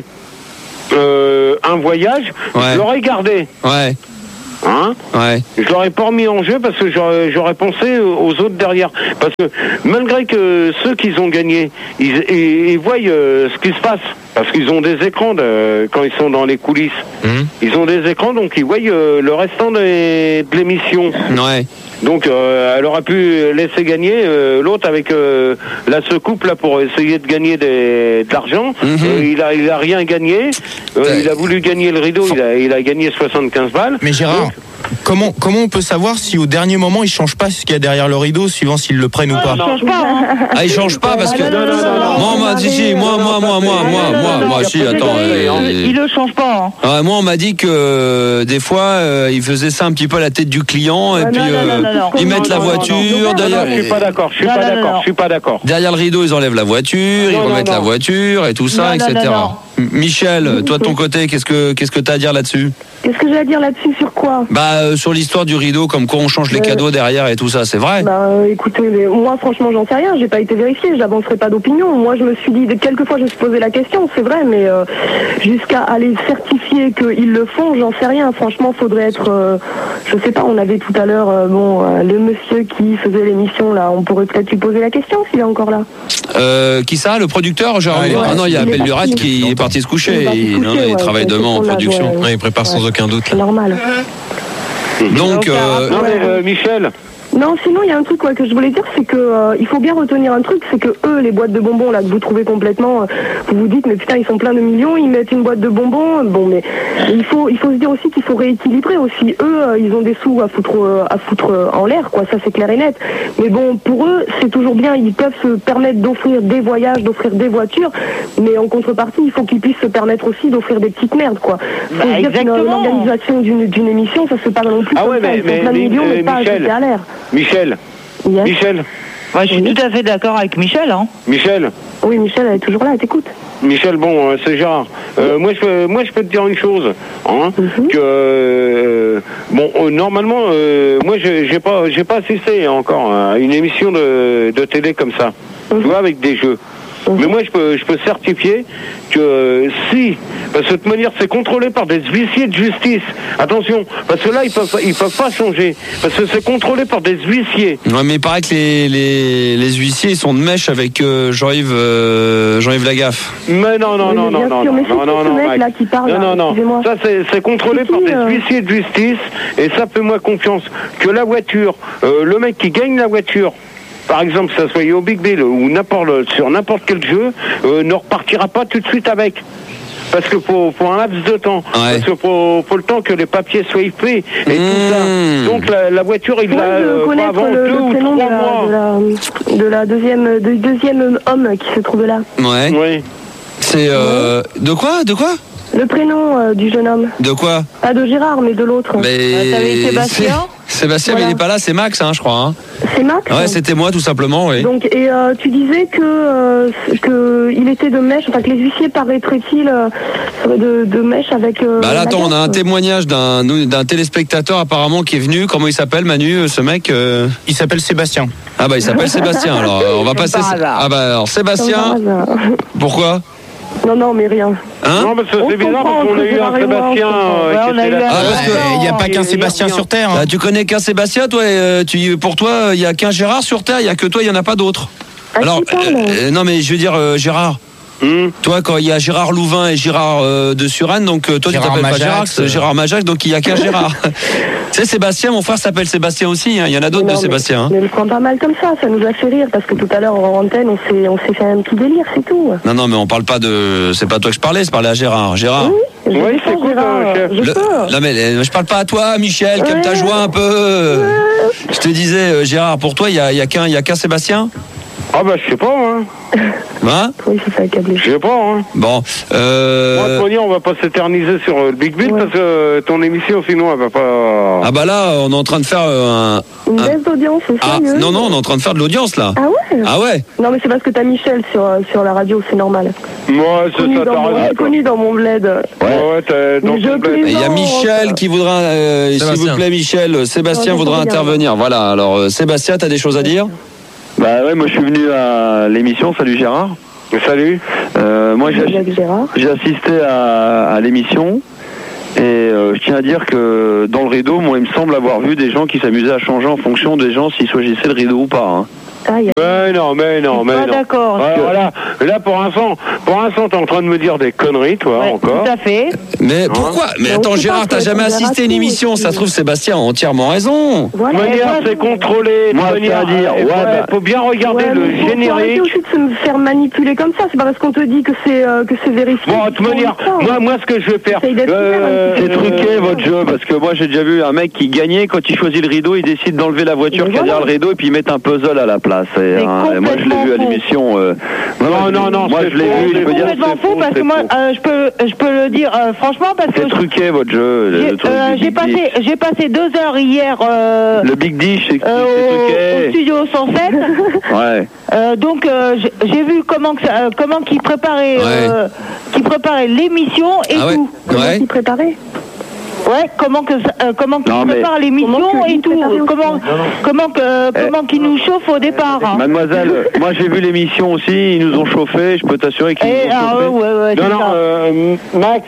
euh, un voyage, Ouais. je l'aurais gardé. Ouais. Hein Ouais. Je l'aurais pas remis en jeu parce que j'aurais, j'aurais pensé aux autres derrière. Parce que malgré que ceux qui ont gagné, ils, ils, ils voient euh, ce qui se passe. Parce qu'ils ont des écrans de, quand ils sont dans les coulisses. Mmh. Ils ont des écrans, donc ils voient euh, le restant des- de l'émission. Ouais. Donc euh, elle aurait pu laisser gagner euh, l'autre avec euh, la secoupe là pour essayer de gagner des, de l'argent. Mmh. Euh, il a il a rien gagné. Euh, il a voulu gagner le rideau. Il a il a gagné soixante-quinze balles. Mais Gérard, comment, comment on peut savoir si au dernier moment ils changent pas ce qu'il y a derrière le rideau, suivant s'ils le prennent ou pas? Ça change pas, hein. Ah, ils changent pas parce que. Ah, non, non, non, non, Moi, on m'a dit si, moi, moi, moi, moi, moi, moi, moi, si, attends. euh, Il le change pas, hein. Ah, moi, on m'a dit que euh, des fois, euh, ils faisaient ça un petit peu à la tête du client et Ah, puis non, non, euh, non, non, non. ils mettent la Non, non, non, voiture non, non, derrière. Non, je suis pas d'accord. Je suis Non, pas non, non, d'accord. non. Je suis pas d'accord. Derrière le rideau, ils enlèvent la voiture, ils Non, non, remettent non. la voiture et tout ça, Non, non, et cetera. non, non. M- Michel, toi de ton côté, qu'est-ce que qu'est-ce que t'as à dire là-dessus? Qu'est-ce que j'ai à dire là-dessus sur quoi? Bah euh, sur l'histoire du rideau, comme quoi on change les Euh, cadeaux derrière et tout ça, c'est vrai. Bah euh, écoutez, mais moi franchement j'en sais rien, j'ai pas été vérifiée, j'avancerai pas d'opinion. Moi je me suis dit, quelquefois je me suis posé la question, c'est vrai, mais euh, jusqu'à aller certifier qu'ils le font, j'en sais rien. Franchement, faudrait être, euh, je sais pas, on avait tout à l'heure, euh, bon, euh, le monsieur qui faisait l'émission là, on pourrait peut-être lui poser la question s'il est encore là. Euh, qui ça, le producteur genre, Ah, il est ah parti. non, il y a Il est Appel du parti. Rat qui est parti se coucher. Il est parti se Il, non, coucher, non, il ouais, travaille c'est demain en qu'on a, production. ouais. Ouais, il prépare sans aucun doute. C'est normal. Donc, euh, Non mais euh, Michel. Non, sinon il y a un truc ouais, que je voulais dire, c'est que euh, il faut bien retenir un truc, c'est que eux, les boîtes de bonbons là que vous trouvez complètement, euh, vous vous dites mais putain ils sont pleins de millions, ils mettent une boîte de bonbons, bon mais il faut il faut se dire aussi qu'il faut rééquilibrer aussi. Eux, euh, ils ont des sous à foutre euh, à foutre euh, en l'air, quoi, ça c'est clair et net. Mais bon, pour eux, c'est toujours bien, ils peuvent se permettre d'offrir des voyages, d'offrir des voitures, mais en contrepartie, il faut qu'ils puissent se permettre aussi d'offrir des petites merdes, quoi. Faut Bah, se dire qu'une exactement. l'organisation d'une d'une émission, ça se fait pas non plus Ah comme ouais, ça, mais- ils font mais- plein de mais, millions, mais euh, pas à Michel. jeter à l'air. Michel. Yes. Michel. Ouais, je suis tout à fait d'accord avec Michel, hein. Michel. Oui, Michel, elle est toujours là, elle t'écoute. Michel, bon, euh, c'est Gérard. Euh, moi, je peux, moi, je peux te dire une chose, hein, Mhm. que euh, bon, euh, normalement, euh, moi, j'ai j'ai pas, j'ai pas assisté encore à une émission de, de télé comme ça, tu vois, avec des jeux. Mais moi, je peux, je peux certifier que euh, si, parce que de toute manière, c'est contrôlé par des huissiers de justice. Attention, parce que là, ils peuvent, ils peuvent pas changer, parce que c'est contrôlé par des huissiers. ouais, mais il paraît que les, les, les huissiers ils sont de mèche avec euh, Jean-Yves euh, Jean-Yves Lagaffe. Mais non, non, Oui, non, mais non, bien non, sûr, non, mais c'est non, qui non, ce non, mec, Mike. là, qui parle, non, là, non, non. excusez-moi. Ça, c'est, c'est contrôlé C'est par qui, des euh huissiers de justice, et ça, fais-moi confiance, que la voiture, euh, le mec qui gagne la voiture, par exemple, que ça soit au Big Bill ou n'importe, sur n'importe quel jeu, euh, ne repartira pas tout de suite avec. parce que pour, pour un laps de temps, Ouais. parce que pour, pour le temps que les papiers soient faits et Mmh. tout ça. Donc la, la voiture, il Moi, l'a je euh, pas connaître avant le, deux le ou prénom de trois la, mois. de, la, de la deuxième, du deuxième homme qui se trouve là. Ouais. Oui. C'est euh, de quoi, de quoi, Le prénom euh, du jeune homme. de quoi? Pas de Gérard, mais de l'autre. Mais t'avais Sébastien. Sébastien, Voilà. mais il est pas là, c'est Max, hein, je crois. Hein. C'est Max. Ouais, c'était moi tout simplement, oui. Donc, et euh, tu disais que, euh, que il était de mèche, enfin que les huissiers paraîtraient-ils euh, seraient de, de mèche avec. Euh, Bah là, la attends, on a un gaffe. témoignage d'un d'un téléspectateur apparemment qui est venu. Comment il s'appelle, Manu, ce mec euh Il s'appelle Sébastien. Ah bah il s'appelle Sébastien. Alors euh, on va Comme passer. par hasard. Ah bah alors Comme Sébastien. par hasard. Pourquoi? Non, non, mais rien. Hein? Non, parce que On c'est bizarre comprend parce qu'on a entre eu un Gérard et moi, on Sébastien comprend. euh, Ouais, qui on a était eu là. un- Ah, parce que Il n'y a pas il- qu'un il Sébastien revient. sur Terre. hein. Bah, tu connais qu'un Sébastien, toi. euh, tu pour toi, il y a qu'un Gérard sur Terre. Il y a que toi, il y en a pas d'autres. Ah, Alors qui parle euh, non mais je veux dire euh, Gérard. Hum. Toi, quand il y a Gérard Louvain et Gérard euh, de Suresnes, donc euh, toi Gérard tu t'appelles pas Majax, Gérard, c'est euh. Gérard Majax, donc il y a qu'un Gérard. Tu sais, Sébastien, mon frère s'appelle Sébastien aussi. Hein. Il y en a d'autres Mais de non, mais- Sébastien. Hein. Mais ne prends pas mal comme ça, ça nous a fait rire parce que tout à l'heure en antenne on s'est on s'est fait un petit délire, c'est tout. Non, non, mais on parle pas de. C'est pas toi que je parlais, je parlais à Gérard. Gérard. Je Oui, sais c'est pas, cool, Gérard, euh, chef. je Le- peux. Non mais euh, je parle pas à toi, Michel, comme Ouais. t'as joué un peu. Je te disais, euh, Gérard, pour toi, il y a, il y a qu'un, il y a qu'un Sébastien. Ah bah je sais pas, hein. Hein? Oui, c'est ça accablé. Je sais pas, hein. Bon. Moi, de Euh... toute manière, on va pas s'éterniser sur euh, le Big Bill Ouais. parce que euh, ton émission, sinon, elle va pas. Ah bah là, on est en train de faire euh, un. Une un- baisse d'audience, c'est Ah sérieux. non non, on est en train de faire de l'audience là. Ah ouais. Ah ouais. Non mais c'est parce que t'as Michel sur euh, sur la radio, c'est normal. Moi, c'est Connu ça, dans t'as mon, raison. c'est connu dans mon bled. Ouais, ouais, t'as dans Mais je ton bled. Il y a plaisante. Michel qui voudra, euh, s'il Sébastien. vous plaît, Michel, euh, Sébastien Non, voudra c'est bien. intervenir. Voilà. Alors euh, Sébastien, t'as des choses à dire? Bah ouais, moi je suis venu à l'émission. Salut Gérard. Salut. Euh, moi j'ai Jacques Gérard. j'ai assisté à, à l'émission et euh, je tiens à dire que dans le rideau, moi il me semble avoir vu des gens qui s'amusaient à changer en fonction des gens s'ils choisissaient le rideau ou pas. Hein. Ah, y a... Mais non, mais non, mais Pas non. d'accord. Alors là, là pour l'instant, pour l'instant, t'es en train de me dire des conneries, toi, Ouais, encore. tout à fait. Mais pourquoi? Mais Mais on attends, sait Gérard, pas, t'as faut jamais être assisté à une modération émission. aussi. Ça se trouve, Sébastien a entièrement raison. De Voilà. toute manière, Ouais, c'est contrôlé. De Moi, toute manière, c'est-à-dire, il ouais, faut, bah- faut bien regarder Ouais, le mais faut- faut arrêter générique. aussi de se me faire manipuler comme ça. C'est pas parce qu'on te dit que c'est euh, que c'est vérifié. Bon, de toute manière, moi, moi, ce que je vais faire, Essaye d'être euh, C'est truqué euh, votre jeu parce que moi j'ai déjà vu un mec qui gagnait quand il choisit le rideau, il décide d'enlever la voiture Mais qui est derrière voilà. le rideau et puis il met un puzzle à la place. Et, C'est hein, et moi je l'ai vu à complètement l'émission. euh, Non, non, non, moi c'est je l'ai faux, vu. c'est Je peux dire Complètement c'est faux faux, parce c'est que moi, faux. euh, je peux, je peux le dire euh, franchement parce que C'est truqué votre jeu. le- j'ai le truc euh, du j'ai Big passé, Dish. j'ai passé deux heures hier euh, Le Big Dish, c'est euh, c'est au, au truqué. studio cent sept. Ouais. Euh, donc euh, j'ai j'ai vu comment que ça- euh, comment qu'ils préparaient euh, qu'ils préparaient l'émission et Ah ouais. tout. Comment Ouais. s'y préparer? Ouais, comment que ça- euh, comment qu'ils Non, mais- préparent l'émission Comment que et lui tout. préparer aussi. Comment comment que comment qu'ils nous chauffent au départ. hein. Mademoiselle, moi j'ai vu l'émission aussi, ils nous ont chauffé, je peux t'assurer qu'ils Et nous ont ah chauffé. ouais ouais ouais. Non, c'est non, ça. euh, Max.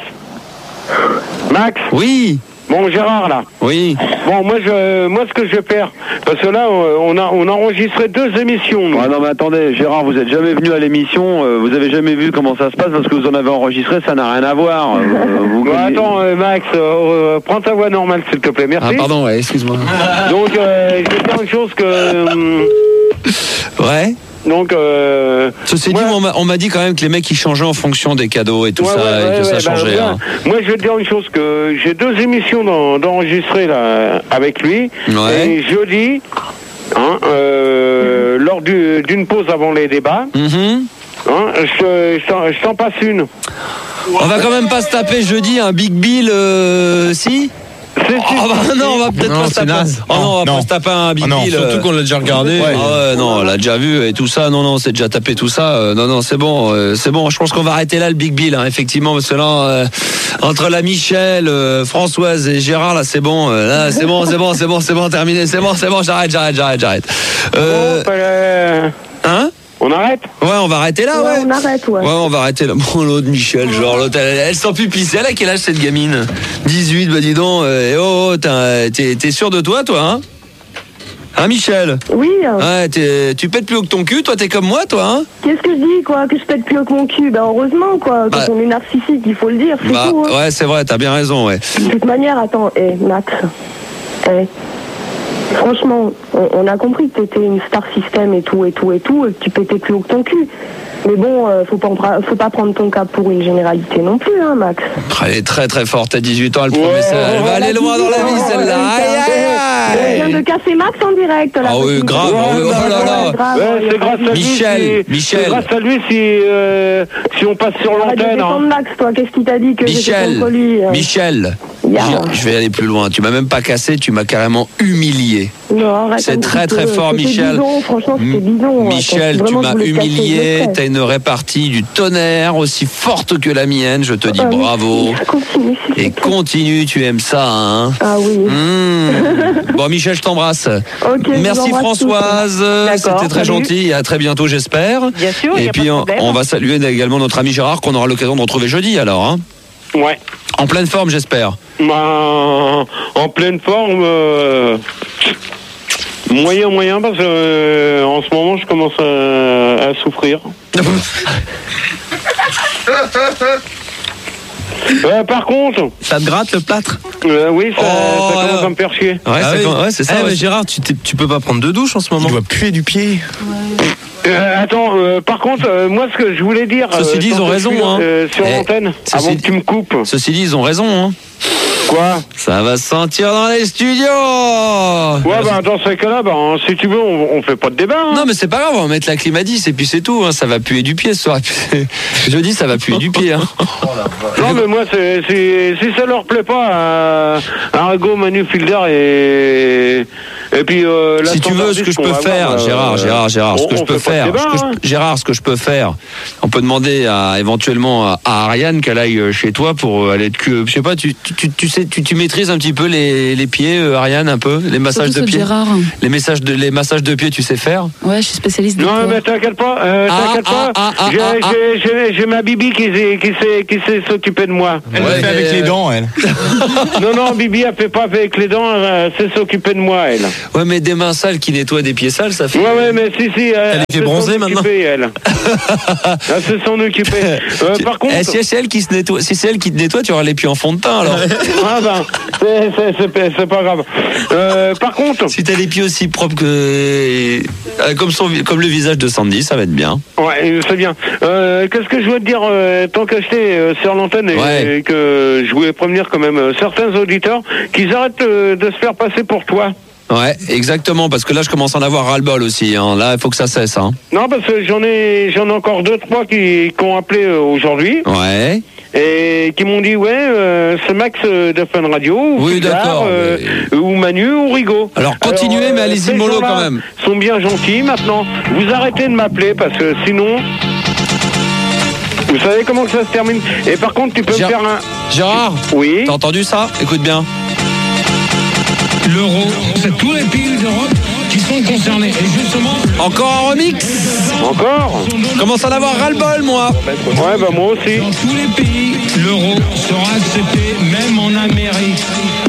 Max. Oui. Bon, Gérard, là. Oui. Bon, moi, je, moi, ce que je vais faire, parce que là, on a, on a enregistré deux émissions. nous. Ouais, non mais attendez, Gérard, vous êtes jamais venu à l'émission, euh, vous avez jamais vu comment ça se passe parce que vous en avez enregistré, ça n'a rien à voir. Euh, vous Bon, connaissez- attends, euh, Max, euh, euh, prends ta voix normale, s'il te plaît, merci. Ah pardon, ouais, excuse-moi. Donc, euh, je vais faire une chose que... hum, Ouais. donc, euh, Ceci dit, moi- on m'a- on m'a dit quand même que les mecs ils changeaient en fonction des cadeaux et tout ouais, ça, ouais, et ouais, que ça ouais, bah, changeait. voilà. hein. Moi, je vais te dire une chose, que j'ai deux émissions d'en- d'enregistrer là, avec lui. Ouais. Et jeudi, hein, euh, lors du- d'une pause avant les débats, Mhm. hein, je, je t'en- je t'en passe une. On va quand même pas se taper jeudi un Big Bill, euh, si C'est- Oh, bah, non, on va peut-être Non, pas se c'est taper. naze. Oh non, on va Non. pas se taper un Big Ah non, Bill. Surtout euh. qu'on l'a déjà regardé. Ah ouais, non, on l'a déjà vu et tout ça. Non, non, c'est déjà tapé tout ça. Euh, non, non, c'est bon, euh, c'est bon. Je pense qu'on va arrêter là le Big Bill, hein, effectivement, parce que là, euh, entre la Michel, euh, Françoise et Gérard, là, c'est bon. euh, là, c'est bon, c'est bon, c'est bon, c'est bon, terminé. C'est bon, c'est bon. J'arrête, j'arrête, j'arrête, j'arrête. Euh, Bon, euh, hein on arrête? Ouais, on va arrêter là, Ouais, ouais. on arrête, ouais. Ouais, on va arrêter là. Bon, l'autre Michel, genre, l'autre, elle, elle sent plus pisser. Elle a quel âge cette gamine? dix-huit, bah dis donc. euh, oh, oh, t'as- t'es t'es sûr de toi, toi, hein? Hein, Michel? Oui. euh, Ouais, t'es- tu pètes plus haut que ton cul, toi, t'es comme moi, toi, hein? Qu'est-ce que je dis, quoi? Que je pète plus haut que mon cul? Ben heureusement, quoi. Quand Bah. on est narcissique, il faut le dire, c'est Bah, tout. Hein. ouais, c'est vrai, t'as bien raison, ouais. De toute manière, attends, hé, Max. Hé. franchement, on, on a compris que t'étais une star system et tout, et tout, et tout, et que tu pétais plus haut que ton cul. Mais bon, euh, faut pas, faut pas prendre ton cas pour une généralité non plus, hein, Max. Elle est très très forte, à dix-huit ans, elle promet ça. Elle va aller loin dans la vie, celle-là. Aïe, aïe, Elle vient de casser Max en direct, là. Ah oui, grave, oui, oh là là. Ouais, c'est grâce à lui. Michel, si, Michel. C'est grâce à lui si, euh, si on passe sur Arrête de l'antenne. défendre Hein. Max, toi, qu'est-ce qu'il t'a dit que j'étais Michel, contre lui euh Michel, Yeah. je, je vais aller plus loin. Tu m'as même pas cassé, tu m'as carrément humilié. Non, arrête C'est un très petit très peu. fort, C'était Michel. bidon, franchement, c'était bidon. Michel, Attends, tu vraiment, je m'as voulais te casser, je humilié. le ferais. T'as une répartie du tonnerre aussi forte que la mienne. Je te dis Ah, bravo. merci. Continue, s'il te Et plaît. continue, tu aimes ça, hein. Ah oui. Mmh. Bon, Michel, je t'embrasse. Ok, je vous Merci embrasse Françoise. tous. C'était D'accord, très salut. gentil. Et à très bientôt, j'espère. Bien sûr, y Et a puis, pas de on, problème. on va saluer également notre ami Gérard qu'on aura l'occasion de retrouver jeudi, alors, hein. Ouais. En pleine forme, j'espère. Ben, en pleine forme, euh, moyen, moyen, parce que euh, en ce moment, je commence à, à souffrir. Euh, par contre, Ça te gratte le plâtre? euh, oui, ça, Oh, ça commence euh, à me faire chier. Ouais, Ah ça oui. com- ouais, c'est ça. Eh, ouais. mais Gérard, tu, t'es- tu peux pas prendre de douche en ce moment. Il doit puer du pied. Euh, attends, euh, par contre, euh, moi, ce que je voulais dire. Ceci euh, dit, ils tant ont que raison, je suis, hein. euh, sur Eh, l'antenne, ceci avant dit- que tu me coupes. Ceci dit, ils ont raison, hein. Quoi? Ça va se sentir dans les studios. Ouais, bah, dans ce cas-là, bah, si tu veux, on, on fait pas de débat. Hein. Non, mais c'est pas grave, on va mettre la clim à dix et puis c'est tout, hein. Ça va puer du pied ce soir. Je dis, ça va puer du pied, hein. Non, mais moi, c'est, c'est, si ça leur plaît pas, euh, Arago, Manu Fielder et, et puis, euh, la Si tu veux, ce que je peux faire, avoir, Gérard, euh, Gérard, Gérard, ce on- que je on peux fait pas de faire, débat, ce que je- hein. Gérard, ce que je peux faire, on peut demander à, éventuellement à, à Ariane qu'elle aille chez toi pour aller te cu- je sais pas, tu, tu, tu, tu sais, tu, tu maîtrises un petit peu les, les pieds, euh, Ariane, un peu, les massages Surtout de ceux pieds. Gérard. Les massages de, les massages de pieds, tu sais faire? Ouais, je suis spécialiste de Non, poids. mais t'inquiète pas, euh, Ah, t'inquiète ah, pas. ah, ah, j'ai, ah, ah. j'ai, j'ai, j'ai ma Bibi qui sait, qui sait, qui sait s'occuper de moi. Elle Ouais, le fait avec mais- les dents, elle. Non, non, Bibi, elle fait pas avec les dents, elle sait s'occuper de moi, elle. Ouais, mais des mains sales qui nettoient des pieds sales, ça fait. Ouais, ouais, mais si, si. Elle, les fait bronzer maintenant. Elle. Elle sait s'en occuper. Euh, par contre. Eh, si c'est elle qui se nettoie, si c'est elle qui te nettoie, tu auras les pieds en fond de teint, alors. Ah ben, c'est, c'est, c'est, c'est pas grave. Euh, par contre. Si t'as les pieds aussi propres que, euh, comme son, comme le visage de Sandy, ça va être bien. Ouais, c'est bien. Euh, qu'est-ce que je veux te dire, euh, tant que j'étais euh, sur l'antenne et, Ouais. et que je voulais prévenir quand même euh, certains auditeurs qu'ils arrêtent euh, de se faire passer pour toi. Ouais, exactement, parce que là, je commence à en avoir ras-le-bol aussi, hein. Là, il faut que ça cesse, hein. Non, parce que j'en ai, j'en ai encore deux, trois qui, qui ont appelé euh, aujourd'hui. Ouais. Et qui m'ont dit, ouais, euh, c'est Max euh, de Fun Radio, ou Oui, Fidar, d'accord, euh, ou Manu, ou Rigaud. Alors, continuez, Alors, mais allez-y ces mollo gens-là quand même. sont bien gentils maintenant. Vous arrêtez de m'appeler parce que sinon. Vous savez comment que ça se termine. Et par contre, tu peux Gérard- me faire un. Gérard, Oui. t'as entendu ça? Écoute bien. L'euro, c'est tous les pays d'Europe qui sont concernés. Et justement, Encore un remix? Encore? Je commence à en avoir ras-le-bol, moi. Ouais, bah moi aussi. dans tous les pays, l'euro sera accepté, même en Amérique.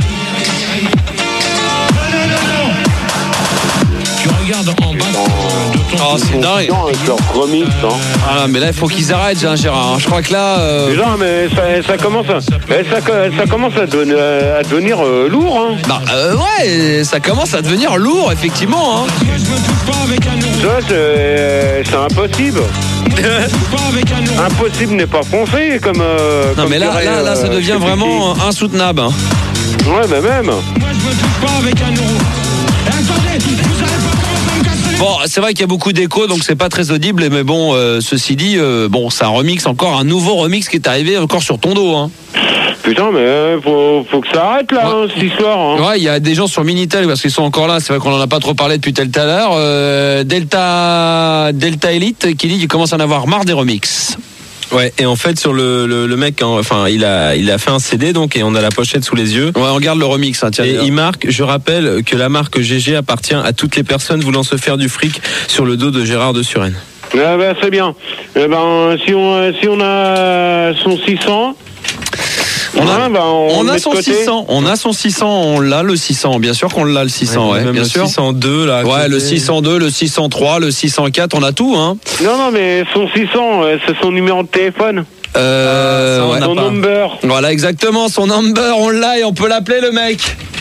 Tu regardes en bas de ton... Oh, c'est dingue. Avec leur remix, hein. Ah, mais là, il faut qu'ils arrêtent, hein, Gérard. hein. Je crois que là. euh, Déjà, mais ça, ça commence à, eh, ça, ça commence à, devenir, à devenir euh, lourd, hein. Bah, euh, ouais, ça commence à devenir lourd, effectivement, hein. Je me touche pas avec un euro. Ça, c'est, c'est impossible. Pas avec un euro. Impossible n'est pas foncé, comme. euh, Non, comme mais là, dirait, là, là, ça euh, devient Christy. vraiment euh, insoutenable, hein. Ouais, mais même. Moi, je me touche pas avec un euro. Et attendez, vous allez pas commencer à me casser les... Bon, c'est vrai qu'il y a beaucoup d'échos, donc c'est pas très audible, mais bon, euh, ceci dit, euh, bon, c'est un remix, encore un nouveau remix qui est arrivé encore sur ton dos, hein. Putain, mais euh, faut, faut que ça arrête, là, Ouais. hein, cette histoire, hein. Ouais, il y a des gens sur Minitel parce qu'ils sont encore là. C'est vrai qu'on en a pas trop parlé depuis tout à l'heure. Euh, Delta Delta Elite qui dit qu'il commence à en avoir marre des remixes. Ouais, et en fait sur le, le, le mec, hein, enfin il a il a fait un C D donc et on a la pochette sous les yeux. Ouais, on regarde le remix. Hein, tiens, Et tiens. il marque, je rappelle que la marque G G appartient à toutes les personnes voulant se faire du fric sur le dos de Gérard de Suresnes. Ah ben, c'est bien. Eh ben, si on, si on a son six cents. On a, hein, ben, on, on le a met de son côté. six cents, on a son six cents, on l'a le six cents, bien sûr qu'on l'a le six cents, ouais, même bien le sûr. six cent deux là. Ouais, qui le est- six cent deux, le six cent trois, le six cent quatre, on a tout, hein. Non, non, mais son six cents, euh, c'est son numéro de téléphone. Euh, ça, on ouais. n'a Son pas. number. Voilà, exactement, son number, on l'a et on peut l'appeler le mec.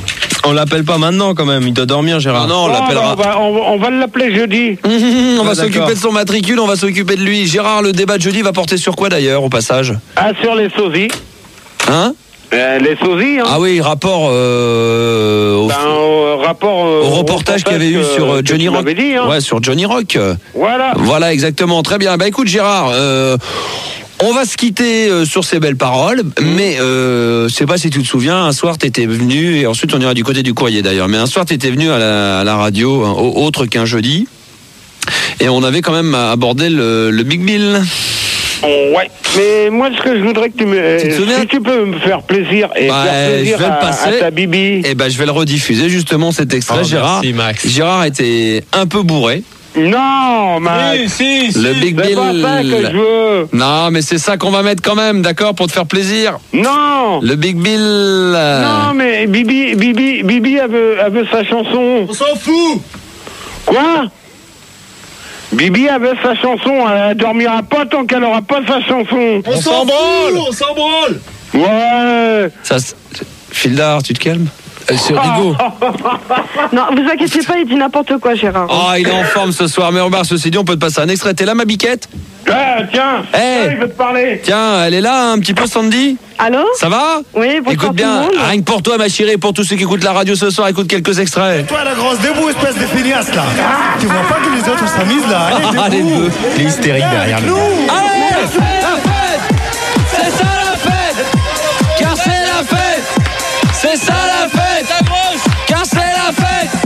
On l'appelle pas maintenant quand même, il doit dormir Gérard. Non, non, on Oh, l'appellera. On va, on va- on va l'appeler jeudi. On va Ah, s'occuper d'accord. de son matricule, on va s'occuper de lui. Gérard, le débat de jeudi va porter sur quoi d'ailleurs au passage? Ah, sur les sosies. Hein? Euh, les sosies, hein. Ah oui, rapport euh, au, Ben, au rapport euh, au reportage qu'il y avait eu que- sur euh, que Johnny tu Rock. m'avais dit, hein. Ouais, sur Johnny Rock. Voilà. Voilà, exactement. Très bien. Bah écoute, Gérard, euh, on va se quitter euh, sur ces belles paroles, mais euh, je sais pas si tu te souviens, un soir t'étais venu, et ensuite on ira du côté du courrier d'ailleurs, mais un soir t'étais venu à la, à la radio, hein, au- autre qu'un jeudi, et on avait quand même abordé le, le Big Bill. Ouais, mais moi ce que je voudrais que tu me... Tu te souviens si tu peux me faire plaisir et Bah, faire plaisir je vais le à, passer. à ta bibi. Et ben je vais le rediffuser justement cet extrait, Oh, Gérard. merci, Max. Gérard était un peu bourré. Non, Max. Si, si, Le Big C'est Bill. pas ça que je veux. Non, mais c'est ça qu'on va mettre quand même, d'accord, pour te faire plaisir. Non. Le Big Bill. euh, Non, mais Bibi, Bibi, Bibi, elle veut, elle veut sa chanson. On s'en fout. Quoi? Bibi, elle veut sa chanson. Elle dormira pas tant qu'elle aura pas sa chanson. On s'en branle. On s'en branle. Ouais. Ça, c'est- Fildar, tu te calmes? Euh, C'est Rigaud. Non, vous inquiétez pas, il dit n'importe quoi, Gérard. Oh, il est en forme ce soir. Mais Robert, ceci dit, on peut te passer un extrait. T'es là, ma biquette? Ah, tiens. Eh. Tiens, il veut te parler. Tiens, elle est là un petit peu, Sandy? Allô? Ça va? Oui, bonsoir Écoute tout bien, le monde. rien que pour toi, ma chérie, et pour tous ceux qui écoutent la radio ce soir, écoute quelques extraits. Toi la grosse, debout, espèce de feignasse là. Tu vois pas que les autres s'amusent là? Allez, Ah, les debout. deux. Il est hystérique derrière le. Nous. Allez